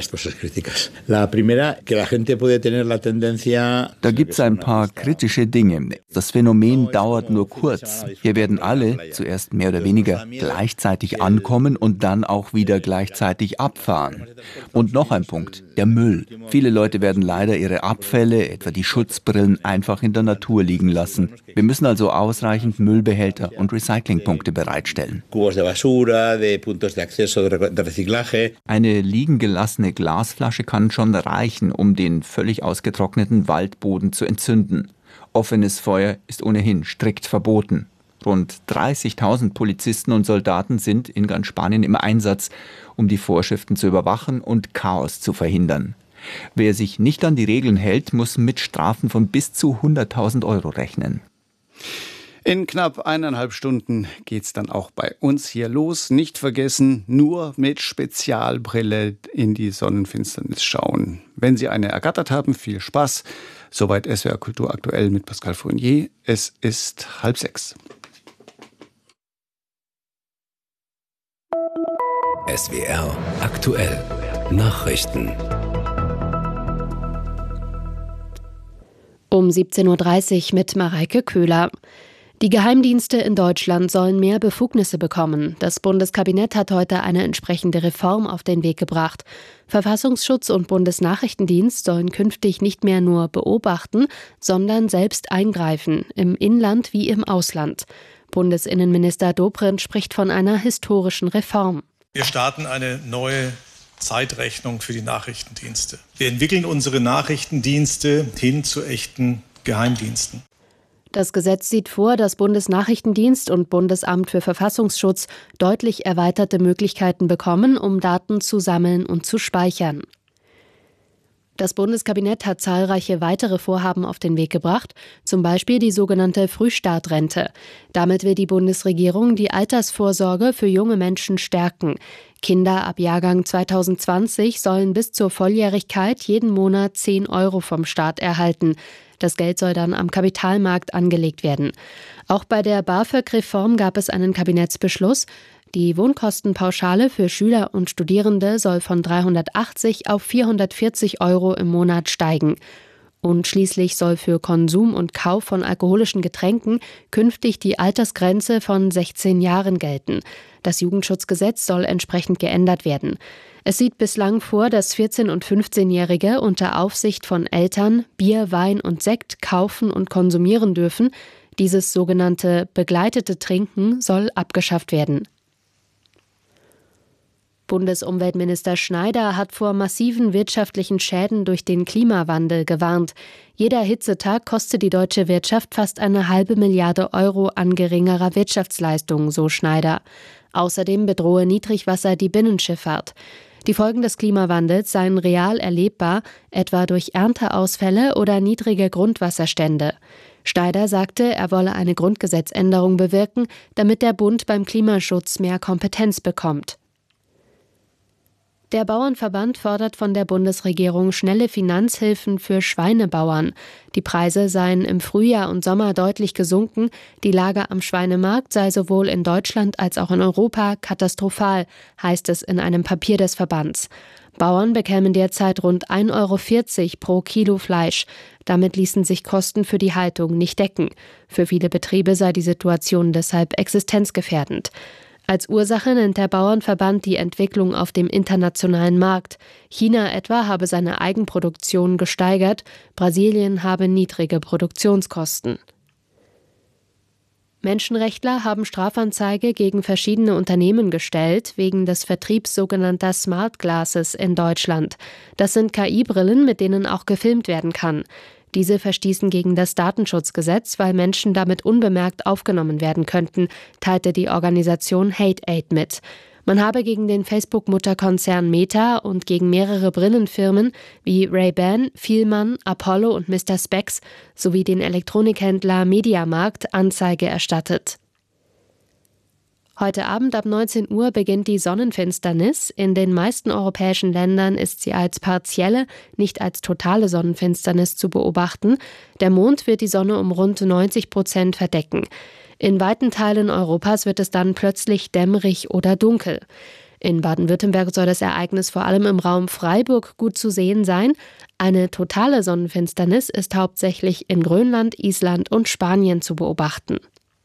Da gibt es ein paar kritische Dinge. Das Phänomen dauert nur kurz. Hier werden alle zuerst mehr oder weniger gleichzeitig ankommen und dann auch wieder gleichzeitig abfahren. Und noch ein Punkt, der Müll. Viele Leute werden leider ihre Abfälle, etwa die Schutzbrillen, einfach in der Natur liegen lassen. Wir müssen also ausreichend Müllbehälter und Recyclingpunkte bereitstellen. Eine liegen gelassene Glasflasche kann schon reichen, um den völlig ausgetrockneten Waldboden zu entzünden. Offenes Feuer ist ohnehin strikt verboten. Rund 30.000 Polizisten und Soldaten sind in ganz Spanien im Einsatz, um die Vorschriften zu überwachen und Chaos zu verhindern. Wer sich nicht an die Regeln hält, muss mit Strafen von bis zu 100.000 € rechnen. In knapp 1,5 Stunden geht's dann auch bei uns hier los. Nicht vergessen, nur mit Spezialbrille in die Sonnenfinsternis schauen. Wenn Sie eine ergattert haben, viel Spaß. Soweit SWR Kultur aktuell mit Pascal Fournier. Es ist 5:30. SWR aktuell. Nachrichten. Um 17.30 Uhr mit Mareike Köhler. Die Geheimdienste in Deutschland sollen mehr Befugnisse bekommen. Das Bundeskabinett hat heute eine entsprechende Reform auf den Weg gebracht. Verfassungsschutz und Bundesnachrichtendienst sollen künftig nicht mehr nur beobachten, sondern selbst eingreifen, im Inland wie im Ausland. Bundesinnenminister Dobrindt spricht von einer historischen Reform. Wir starten eine neue Zeitrechnung für die Nachrichtendienste. Wir entwickeln unsere Nachrichtendienste hin zu echten Geheimdiensten. Das Gesetz sieht vor, dass Bundesnachrichtendienst und Bundesamt für Verfassungsschutz deutlich erweiterte Möglichkeiten bekommen, um Daten zu sammeln und zu speichern. Das Bundeskabinett hat zahlreiche weitere Vorhaben auf den Weg gebracht, zum Beispiel die sogenannte Frühstartrente. Damit will die Bundesregierung die Altersvorsorge für junge Menschen stärken. Kinder ab Jahrgang 2020 sollen bis zur Volljährigkeit jeden Monat 10 € vom Staat erhalten. Das Geld soll dann am Kapitalmarkt angelegt werden. Auch bei der BAföG-Reform gab es einen Kabinettsbeschluss. Die Wohnkostenpauschale für Schüler und Studierende soll von 380 auf 440 € im Monat steigen. Und schließlich soll für Konsum und Kauf von alkoholischen Getränken künftig die Altersgrenze von 16 Jahren gelten. Das Jugendschutzgesetz soll entsprechend geändert werden. Es sieht bislang vor, dass 14- und 15-Jährige unter Aufsicht von Eltern Bier, Wein und Sekt kaufen und konsumieren dürfen. Dieses sogenannte begleitete Trinken soll abgeschafft werden. Bundesumweltminister Schneider hat vor massiven wirtschaftlichen Schäden durch den Klimawandel gewarnt. Jeder Hitzetag kostet die deutsche Wirtschaft fast 1,5 Milliarde € an geringerer Wirtschaftsleistung, so Schneider. Außerdem bedrohe Niedrigwasser die Binnenschifffahrt. Die Folgen des Klimawandels seien real erlebbar, etwa durch Ernteausfälle oder niedrige Grundwasserstände. Schneider sagte, er wolle eine Grundgesetzänderung bewirken, damit der Bund beim Klimaschutz mehr Kompetenz bekommt. Der Bauernverband fordert von der Bundesregierung schnelle Finanzhilfen für Schweinebauern. Die Preise seien im Frühjahr und Sommer deutlich gesunken. Die Lage am Schweinemarkt sei sowohl in Deutschland als auch in Europa katastrophal, heißt es in einem Papier des Verbands. Bauern bekämen derzeit rund 1,40 € pro Kilo Fleisch. Damit ließen sich Kosten für die Haltung nicht decken. Für viele Betriebe sei die Situation deshalb existenzgefährdend. Als Ursache nennt der Bauernverband die Entwicklung auf dem internationalen Markt. China etwa habe seine Eigenproduktion gesteigert, Brasilien habe niedrige Produktionskosten. Menschenrechtler haben Strafanzeige gegen verschiedene Unternehmen gestellt, wegen des Vertriebs sogenannter Smart Glasses in Deutschland. Das sind KI-Brillen, mit denen auch gefilmt werden kann. Diese verstießen gegen das Datenschutzgesetz, weil Menschen damit unbemerkt aufgenommen werden könnten, teilte die Organisation HateAid mit. Man habe gegen den Facebook-Mutterkonzern Meta und gegen mehrere Brillenfirmen wie Ray-Ban, Fielmann, Apollo und Mr. Spex sowie den Elektronikhändler Mediamarkt Anzeige erstattet. Heute Abend ab 19 Uhr beginnt die Sonnenfinsternis. In den meisten europäischen Ländern ist sie als partielle, nicht als totale Sonnenfinsternis zu beobachten. Der Mond wird die Sonne um rund 90% verdecken. In weiten Teilen Europas wird es dann plötzlich dämmerig oder dunkel. In Baden-Württemberg soll das Ereignis vor allem im Raum Freiburg gut zu sehen sein. Eine totale Sonnenfinsternis ist hauptsächlich in Grönland, Island und Spanien zu beobachten.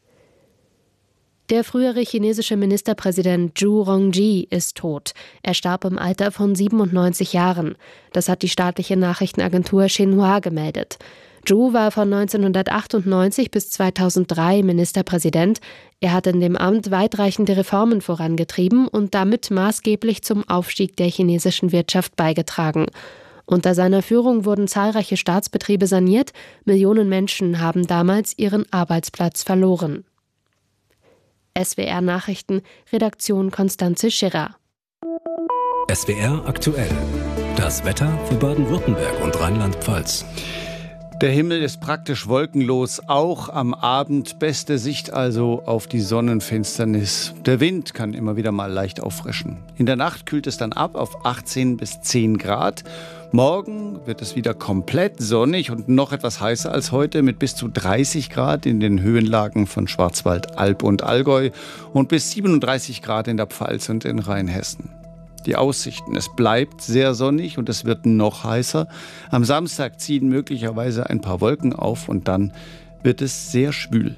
Der frühere chinesische Ministerpräsident Zhu Rongji ist tot. Er starb im Alter von 97 Jahren. Das hat die staatliche Nachrichtenagentur Xinhua gemeldet. Zhu war von 1998 bis 2003 Ministerpräsident. Er hat in dem Amt weitreichende Reformen vorangetrieben und damit maßgeblich zum Aufstieg der chinesischen Wirtschaft beigetragen. Unter seiner Führung wurden zahlreiche Staatsbetriebe saniert. Millionen Menschen haben damals ihren Arbeitsplatz verloren. SWR Nachrichten, Redaktion Konstanze Schirrer. SWR aktuell. Das Wetter für Baden-Württemberg und Rheinland-Pfalz. Der Himmel ist praktisch wolkenlos, auch am Abend. Beste Sicht also auf die Sonnenfinsternis. Der Wind kann immer wieder mal leicht auffrischen. In der Nacht kühlt es dann ab auf 18 bis 10 Grad. Morgen wird es wieder komplett sonnig und noch etwas heißer als heute mit bis zu 30 Grad in den Höhenlagen von Schwarzwald, Alb und Allgäu und bis 37 Grad in der Pfalz und in Rheinhessen. Die Aussichten: Es bleibt sehr sonnig und es wird noch heißer. Am Samstag ziehen möglicherweise ein paar Wolken auf und dann wird es sehr schwül.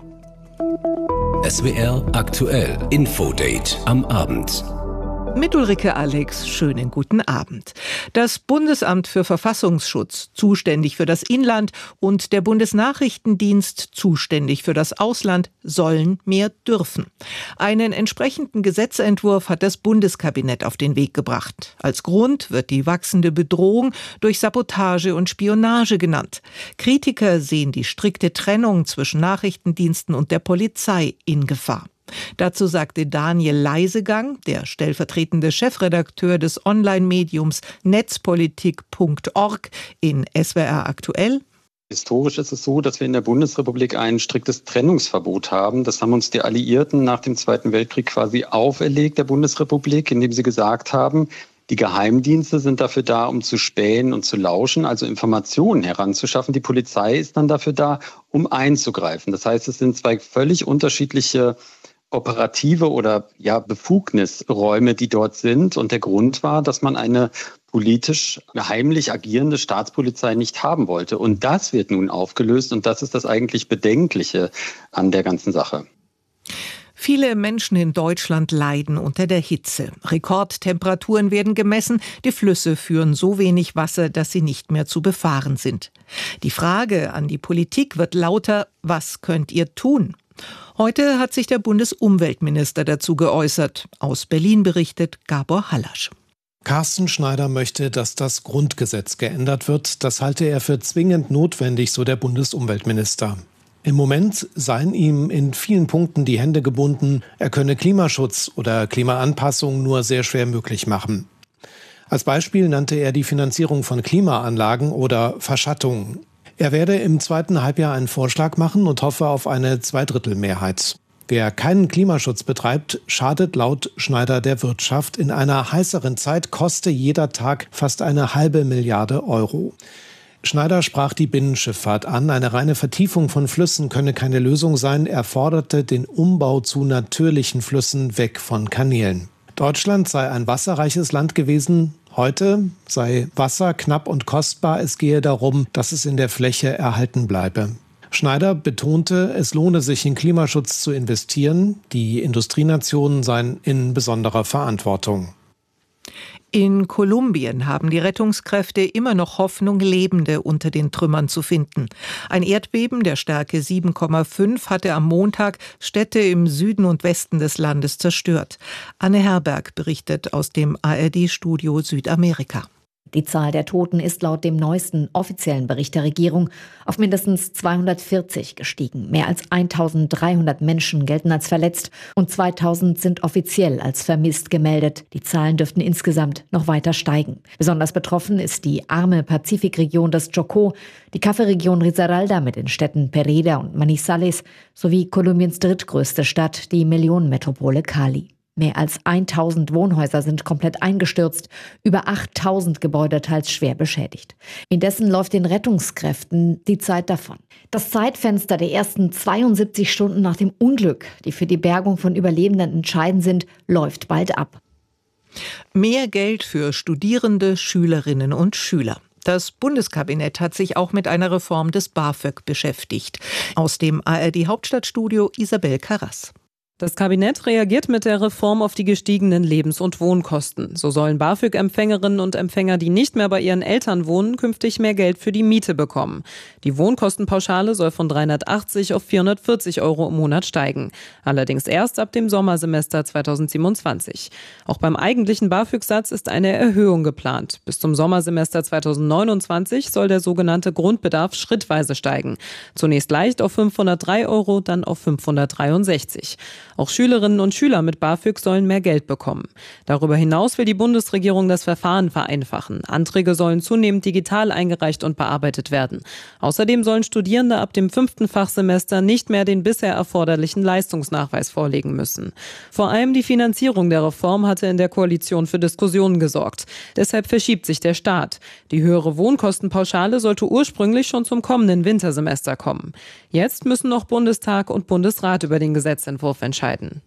SWR aktuell. Infodate am Abend. Mit Ulrike Alex, schönen guten Abend. Das Bundesamt für Verfassungsschutz, zuständig für das Inland, und der Bundesnachrichtendienst, zuständig für das Ausland, sollen mehr dürfen. Einen entsprechenden Gesetzentwurf hat das Bundeskabinett auf den Weg gebracht. Als Grund wird die wachsende Bedrohung durch Sabotage und Spionage genannt. Kritiker sehen die strikte Trennung zwischen Nachrichtendiensten und der Polizei in Gefahr. Dazu sagte Daniel Leisegang, der stellvertretende Chefredakteur des Online-Mediums netzpolitik.org, in SWR aktuell: Historisch ist es so, dass wir in der Bundesrepublik ein striktes Trennungsverbot haben. Das haben uns die Alliierten nach dem Zweiten Weltkrieg quasi auferlegt, der Bundesrepublik, indem sie gesagt haben, die Geheimdienste sind dafür da, um zu spähen und zu lauschen, also Informationen heranzuschaffen. Die Polizei ist dann dafür da, um einzugreifen. Das heißt, es sind zwei völlig unterschiedliche operative oder Befugnisräume, die dort sind. Und der Grund war, dass man eine politisch heimlich agierende Staatspolizei nicht haben wollte. Und das wird nun aufgelöst und das ist das eigentlich Bedenkliche an der ganzen Sache. Viele Menschen in Deutschland leiden unter der Hitze. Rekordtemperaturen werden gemessen, die Flüsse führen so wenig Wasser, dass sie nicht mehr zu befahren sind. Die Frage an die Politik wird lauter: Was könnt ihr tun? Heute hat sich der Bundesumweltminister dazu geäußert. Aus Berlin berichtet Gabor Hallasch. Carsten Schneider möchte, dass das Grundgesetz geändert wird. Das halte er für zwingend notwendig, so der Bundesumweltminister. Im Moment seien ihm in vielen Punkten die Hände gebunden. Er könne Klimaschutz oder Klimaanpassung nur sehr schwer möglich machen. Als Beispiel nannte er die Finanzierung von Klimaanlagen oder Verschattung. Er werde im zweiten Halbjahr einen Vorschlag machen und hoffe auf eine Zweidrittelmehrheit. Wer keinen Klimaschutz betreibt, schadet laut Schneider der Wirtschaft. In einer heißeren Zeit koste jeder Tag fast 1,5 Milliarde Euro. Schneider sprach die Binnenschifffahrt an. Eine reine Vertiefung von Flüssen könne keine Lösung sein. Er forderte den Umbau zu natürlichen Flüssen weg von Kanälen. Deutschland sei ein wasserreiches Land gewesen. Heute sei Wasser knapp und kostbar. Es gehe darum, dass es in der Fläche erhalten bleibe. Schneider betonte, es lohne sich in Klimaschutz zu investieren. Die Industrienationen seien in besonderer Verantwortung. In Kolumbien haben die Rettungskräfte immer noch Hoffnung, Lebende unter den Trümmern zu finden. Ein Erdbeben der Stärke 7,5 hatte am Montag Städte im Süden und Westen des Landes zerstört. Anne Herberg berichtet aus dem ARD-Studio Südamerika. Die Zahl der Toten ist laut dem neuesten offiziellen Bericht der Regierung auf mindestens 240 gestiegen. Mehr als 1.300 Menschen gelten als verletzt und 2.000 sind offiziell als vermisst gemeldet. Die Zahlen dürften insgesamt noch weiter steigen. Besonders betroffen ist die arme Pazifikregion des Chocó, die Kaffeeregion Risaralda mit den Städten Pereira und Manizales sowie Kolumbiens drittgrößte Stadt, die Millionenmetropole Cali. Mehr als 1.000 Wohnhäuser sind komplett eingestürzt, über 8.000 Gebäude teils schwer beschädigt. Indessen läuft den Rettungskräften die Zeit davon. Das Zeitfenster der ersten 72 Stunden nach dem Unglück, die für die Bergung von Überlebenden entscheidend sind, läuft bald ab. Mehr Geld für Studierende, Schülerinnen und Schüler. Das Bundeskabinett hat sich auch mit einer Reform des BAföG beschäftigt. Aus dem ARD-Hauptstadtstudio Isabel Karras. Das Kabinett reagiert mit der Reform auf die gestiegenen Lebens- und Wohnkosten. So sollen BAföG-Empfängerinnen und Empfänger, die nicht mehr bei ihren Eltern wohnen, künftig mehr Geld für die Miete bekommen. Die Wohnkostenpauschale soll von 380 auf 440 Euro im Monat steigen. Allerdings erst ab dem Sommersemester 2027. Auch beim eigentlichen BAföG-Satz ist eine Erhöhung geplant. Bis zum Sommersemester 2029 soll der sogenannte Grundbedarf schrittweise steigen. Zunächst leicht auf 503 Euro, dann auf 563. Auch Schülerinnen und Schüler mit BAföG sollen mehr Geld bekommen. Darüber hinaus will die Bundesregierung das Verfahren vereinfachen. Anträge sollen zunehmend digital eingereicht und bearbeitet werden. Außerdem sollen Studierende ab dem 5. Fachsemester nicht mehr den bisher erforderlichen Leistungsnachweis vorlegen müssen. Vor allem die Finanzierung der Reform hatte in der Koalition für Diskussionen gesorgt. Deshalb verschiebt sich der Start. Die höhere Wohnkostenpauschale sollte ursprünglich schon zum kommenden Wintersemester kommen. Jetzt müssen noch Bundestag und Bundesrat über den Gesetzentwurf entscheiden.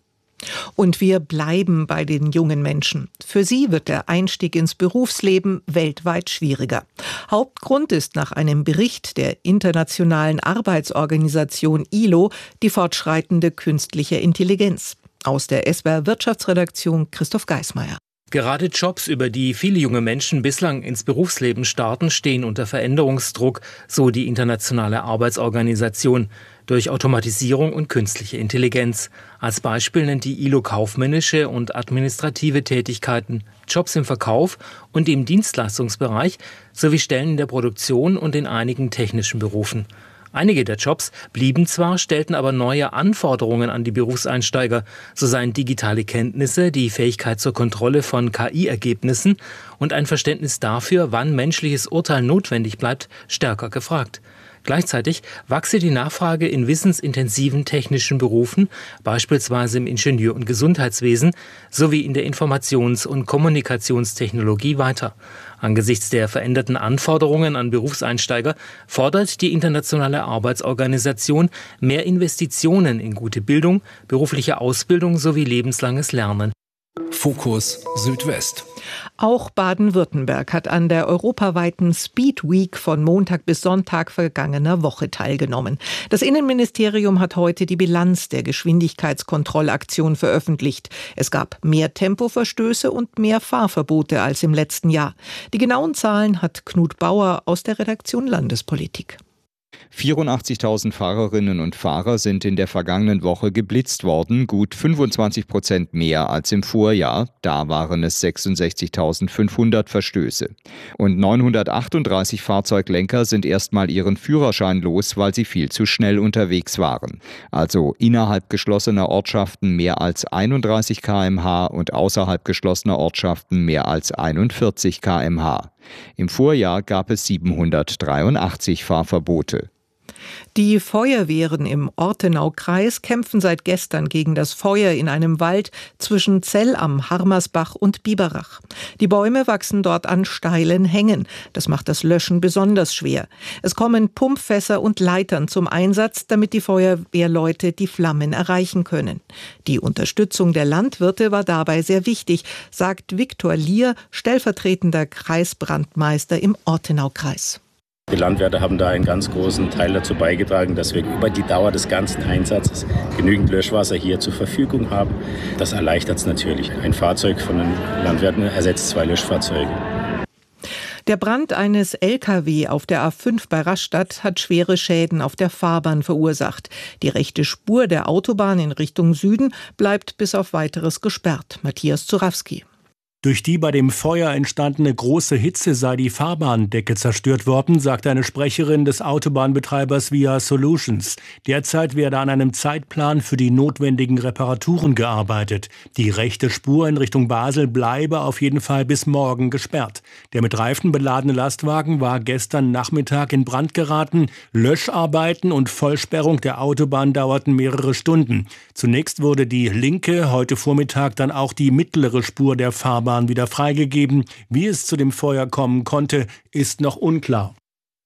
Und wir bleiben bei den jungen Menschen. Für sie wird der Einstieg ins Berufsleben weltweit schwieriger. Hauptgrund ist nach einem Bericht der Internationalen Arbeitsorganisation ILO die fortschreitende künstliche Intelligenz. Aus der SWR Wirtschaftsredaktion Christoph Geismeier. Gerade Jobs, über die viele junge Menschen bislang ins Berufsleben starten, stehen unter Veränderungsdruck, so die Internationale Arbeitsorganisation, durch Automatisierung und künstliche Intelligenz. Als Beispiel nennt die ILO kaufmännische und administrative Tätigkeiten, Jobs im Verkauf und im Dienstleistungsbereich sowie Stellen in der Produktion und in einigen technischen Berufen. Einige der Jobs blieben zwar, stellten aber neue Anforderungen an die Berufseinsteiger. So seien digitale Kenntnisse, die Fähigkeit zur Kontrolle von KI-Ergebnissen und ein Verständnis dafür, wann menschliches Urteil notwendig bleibt, stärker gefragt. Gleichzeitig wachse die Nachfrage in wissensintensiven technischen Berufen, beispielsweise im Ingenieur- und Gesundheitswesen, sowie in der Informations- und Kommunikationstechnologie weiter. Angesichts der veränderten Anforderungen an Berufseinsteiger fordert die Internationale Arbeitsorganisation mehr Investitionen in gute Bildung, berufliche Ausbildung sowie lebenslanges Lernen. Fokus Südwest. Auch Baden-Württemberg hat an der europaweiten Speed Week von Montag bis Sonntag vergangener Woche teilgenommen. Das Innenministerium hat heute die Bilanz der Geschwindigkeitskontrollaktion veröffentlicht. Es gab mehr Tempoverstöße und mehr Fahrverbote als im letzten Jahr. Die genauen Zahlen hat Knut Bauer aus der Redaktion Landespolitik. 84.000 Fahrerinnen und Fahrer sind in der vergangenen Woche geblitzt worden, gut 25% mehr als im Vorjahr. Da waren es 66.500 Verstöße. Und 938 Fahrzeuglenker sind erstmal ihren Führerschein los, weil sie viel zu schnell unterwegs waren. Also innerhalb geschlossener Ortschaften mehr als 31 km/h und außerhalb geschlossener Ortschaften mehr als 41 km/h. Im Vorjahr gab es 783 Fahrverbote. Die Feuerwehren im Ortenaukreis kämpfen seit gestern gegen das Feuer in einem Wald zwischen Zell am Harmersbach und Biberach. Die Bäume wachsen dort an steilen Hängen. Das macht das Löschen besonders schwer. Es kommen Pumpfässer und Leitern zum Einsatz, damit die Feuerwehrleute die Flammen erreichen können. Die Unterstützung der Landwirte war dabei sehr wichtig, sagt Viktor Lier, stellvertretender Kreisbrandmeister im Ortenaukreis. Die Landwirte haben da einen ganz großen Teil dazu beigetragen, dass wir über die Dauer des ganzen Einsatzes genügend Löschwasser hier zur Verfügung haben. Das erleichtert es natürlich. Ein Fahrzeug von den Landwirten ersetzt 2 Löschfahrzeuge. Der Brand eines LKW auf der A5 bei Rastatt hat schwere Schäden auf der Fahrbahn verursacht. Die rechte Spur der Autobahn in Richtung Süden bleibt bis auf Weiteres gesperrt. Matthias Zurawski. Durch die bei dem Feuer entstandene große Hitze sei die Fahrbahndecke zerstört worden, sagt eine Sprecherin des Autobahnbetreibers Via Solutions. Derzeit werde an einem Zeitplan für die notwendigen Reparaturen gearbeitet. Die rechte Spur in Richtung Basel bleibe auf jeden Fall bis morgen gesperrt. Der mit Reifen beladene Lastwagen war gestern Nachmittag in Brand geraten. Löscharbeiten und Vollsperrung der Autobahn dauerten mehrere Stunden. Zunächst wurde die linke, heute Vormittag dann auch die mittlere Spur der Fahrbahn wieder freigegeben. Wie es zu dem Feuer kommen konnte, ist noch unklar.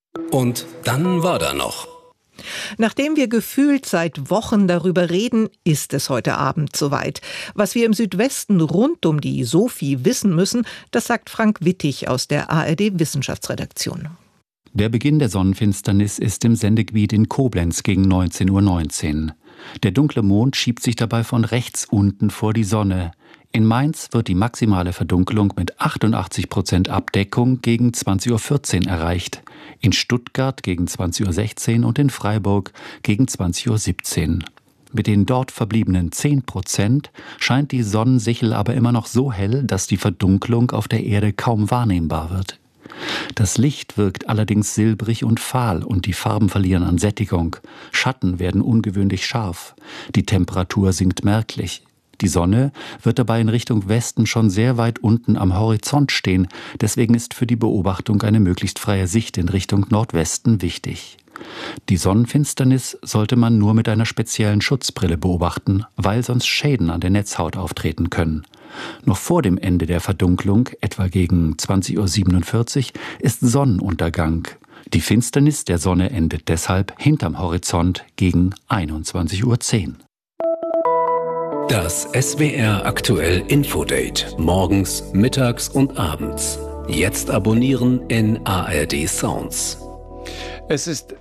Und dann war da noch. Nachdem wir gefühlt seit Wochen darüber reden, ist es heute Abend soweit. Was wir im Südwesten rund um die Sophie wissen müssen, das sagt Frank Wittig aus der ARD-Wissenschaftsredaktion. Der Beginn der Sonnenfinsternis ist im Sendegebiet in Koblenz gegen 19:19 Uhr. Der dunkle Mond schiebt sich dabei von rechts unten vor die Sonne. In Mainz wird die maximale Verdunkelung mit 88% Abdeckung gegen 20:14 Uhr erreicht, in Stuttgart gegen 20:16 Uhr und in Freiburg gegen 20:17 Uhr. Mit den dort verbliebenen 10% scheint die Sonnensichel aber immer noch so hell, dass die Verdunkelung auf der Erde kaum wahrnehmbar wird. Das Licht wirkt allerdings silbrig und fahl und die Farben verlieren an Sättigung. Schatten werden ungewöhnlich scharf. Die Temperatur sinkt merklich. Die Sonne wird dabei in Richtung Westen schon sehr weit unten am Horizont stehen. Deswegen ist für die Beobachtung eine möglichst freie Sicht in Richtung Nordwesten wichtig. Die Sonnenfinsternis sollte man nur mit einer speziellen Schutzbrille beobachten, weil sonst Schäden an der Netzhaut auftreten können. Noch vor dem Ende der Verdunklung, etwa gegen 20:47 Uhr, ist Sonnenuntergang. Die Finsternis der Sonne endet deshalb hinterm Horizont gegen 21:10 Uhr. Das SWR aktuell Infodate. Morgens, mittags und abends. Jetzt abonnieren in ARD Sounds. Es ist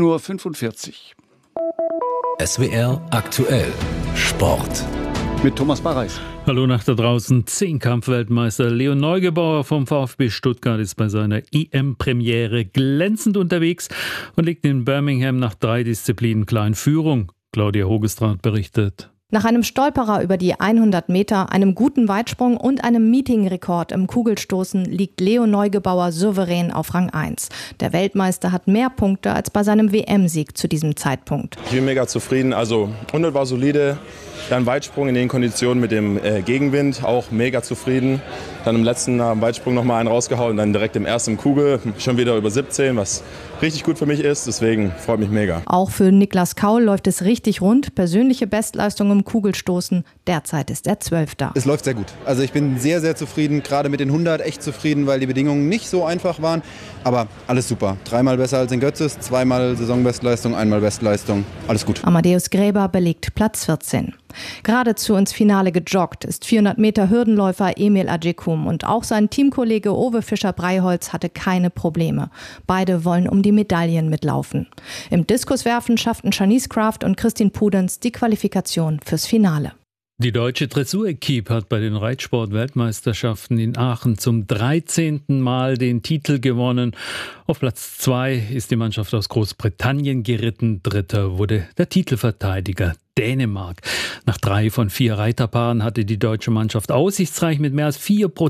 17:45 Uhr. SWR aktuell Sport. Mit Thomas Barreis. Hallo nach da draußen. 10-Kampf-Weltmeister Leon Neugebauer vom VfB Stuttgart ist bei seiner EM-Premiere glänzend unterwegs und liegt in Birmingham nach 3 Disziplinen klar in Führung. Claudia Hogestraat berichtet. Nach einem Stolperer über die 100 Meter, einem guten Weitsprung und einem Meetingrekord im Kugelstoßen liegt Leo Neugebauer souverän auf Rang 1. Der Weltmeister hat mehr Punkte als bei seinem WM-Sieg zu diesem Zeitpunkt. Ich bin mega zufrieden. Also 100 war solide. Dann Weitsprung in den Konditionen mit dem Gegenwind, auch mega zufrieden. Dann im letzten Weitsprung nochmal einen rausgehauen, dann direkt im ersten Kugel schon wieder über 17, was richtig gut für mich ist. Deswegen freut mich mega. Auch für Niklas Kaul läuft es richtig rund. Persönliche Bestleistung im Kugelstoßen. Derzeit ist er 12. Es läuft sehr gut. Also ich bin sehr, sehr zufrieden. Gerade mit den 100 echt zufrieden, weil die Bedingungen nicht so einfach waren. Aber alles super. 3-mal besser als in Götzes, 2-mal Saisonbestleistung, 1-mal Bestleistung. Alles gut. Amadeus Gräber belegt Platz 14. Geradezu ins Finale gejoggt ist 400 Meter Hürdenläufer Emil Ajekum und auch sein Teamkollege Ove Fischer-Breiholz hatte keine Probleme. Beide wollen um die Medaillen mitlaufen. Im Diskuswerfen schafften Shanice Kraft und Christine Pudenz die Qualifikation fürs Finale. Die deutsche Dressur-Equipe hat bei den Reitsport-Weltmeisterschaften in Aachen zum 13. Mal den Titel gewonnen. Auf Platz 2 ist die Mannschaft aus Großbritannien geritten. Dritter wurde der Titelverteidiger Dänemark. Nach 3 von 4 Reiterpaaren hatte die deutsche Mannschaft aussichtsreich mit mehr als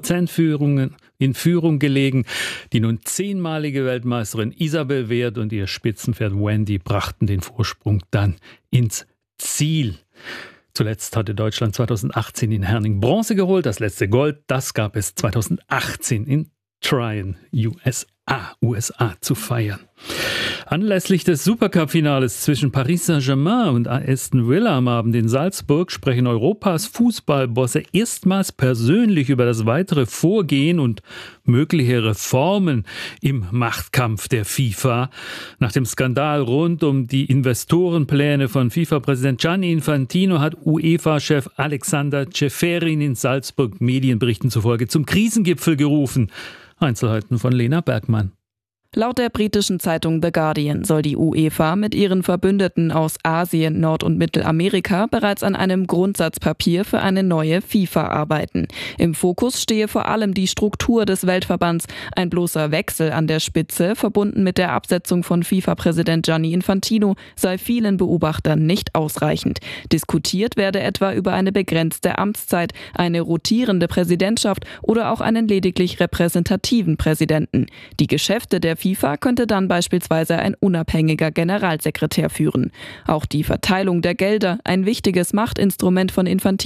4% in Führung gelegen. Die nun 10-malige Weltmeisterin Isabel Wert und ihr Spitzenpferd Wendy brachten den Vorsprung dann ins Ziel. Zuletzt hatte Deutschland 2018 in Herning Bronze geholt. Das letzte Gold, das gab es 2018 in Tryon, USA zu feiern. Anlässlich des Supercup-Finales zwischen Paris Saint-Germain und Aston Villa am Abend in Salzburg sprechen Europas Fußballbosse erstmals persönlich über das weitere Vorgehen und mögliche Reformen im Machtkampf der FIFA. Nach dem Skandal rund um die Investorenpläne von FIFA-Präsident Gianni Infantino hat UEFA-Chef Alexander Ceferin in Salzburg Medienberichten zufolge zum Krisengipfel gerufen. Einzelheiten von Lena Bergmann. Laut der britischen Zeitung The Guardian soll die UEFA mit ihren Verbündeten aus Asien, Nord- und Mittelamerika bereits an einem Grundsatzpapier für eine neue FIFA arbeiten. Im Fokus stehe vor allem die Struktur des Weltverbands. Ein bloßer Wechsel an der Spitze, verbunden mit der Absetzung von FIFA-Präsident Gianni Infantino, sei vielen Beobachtern nicht ausreichend. Diskutiert werde etwa über eine begrenzte Amtszeit, eine rotierende Präsidentschaft oder auch einen lediglich repräsentativen Präsidenten. Die Geschäfte der FIFA könnte dann beispielsweise ein unabhängiger Generalsekretär führen. Auch die Verteilung der Gelder, ein wichtiges Machtinstrument von Infantino,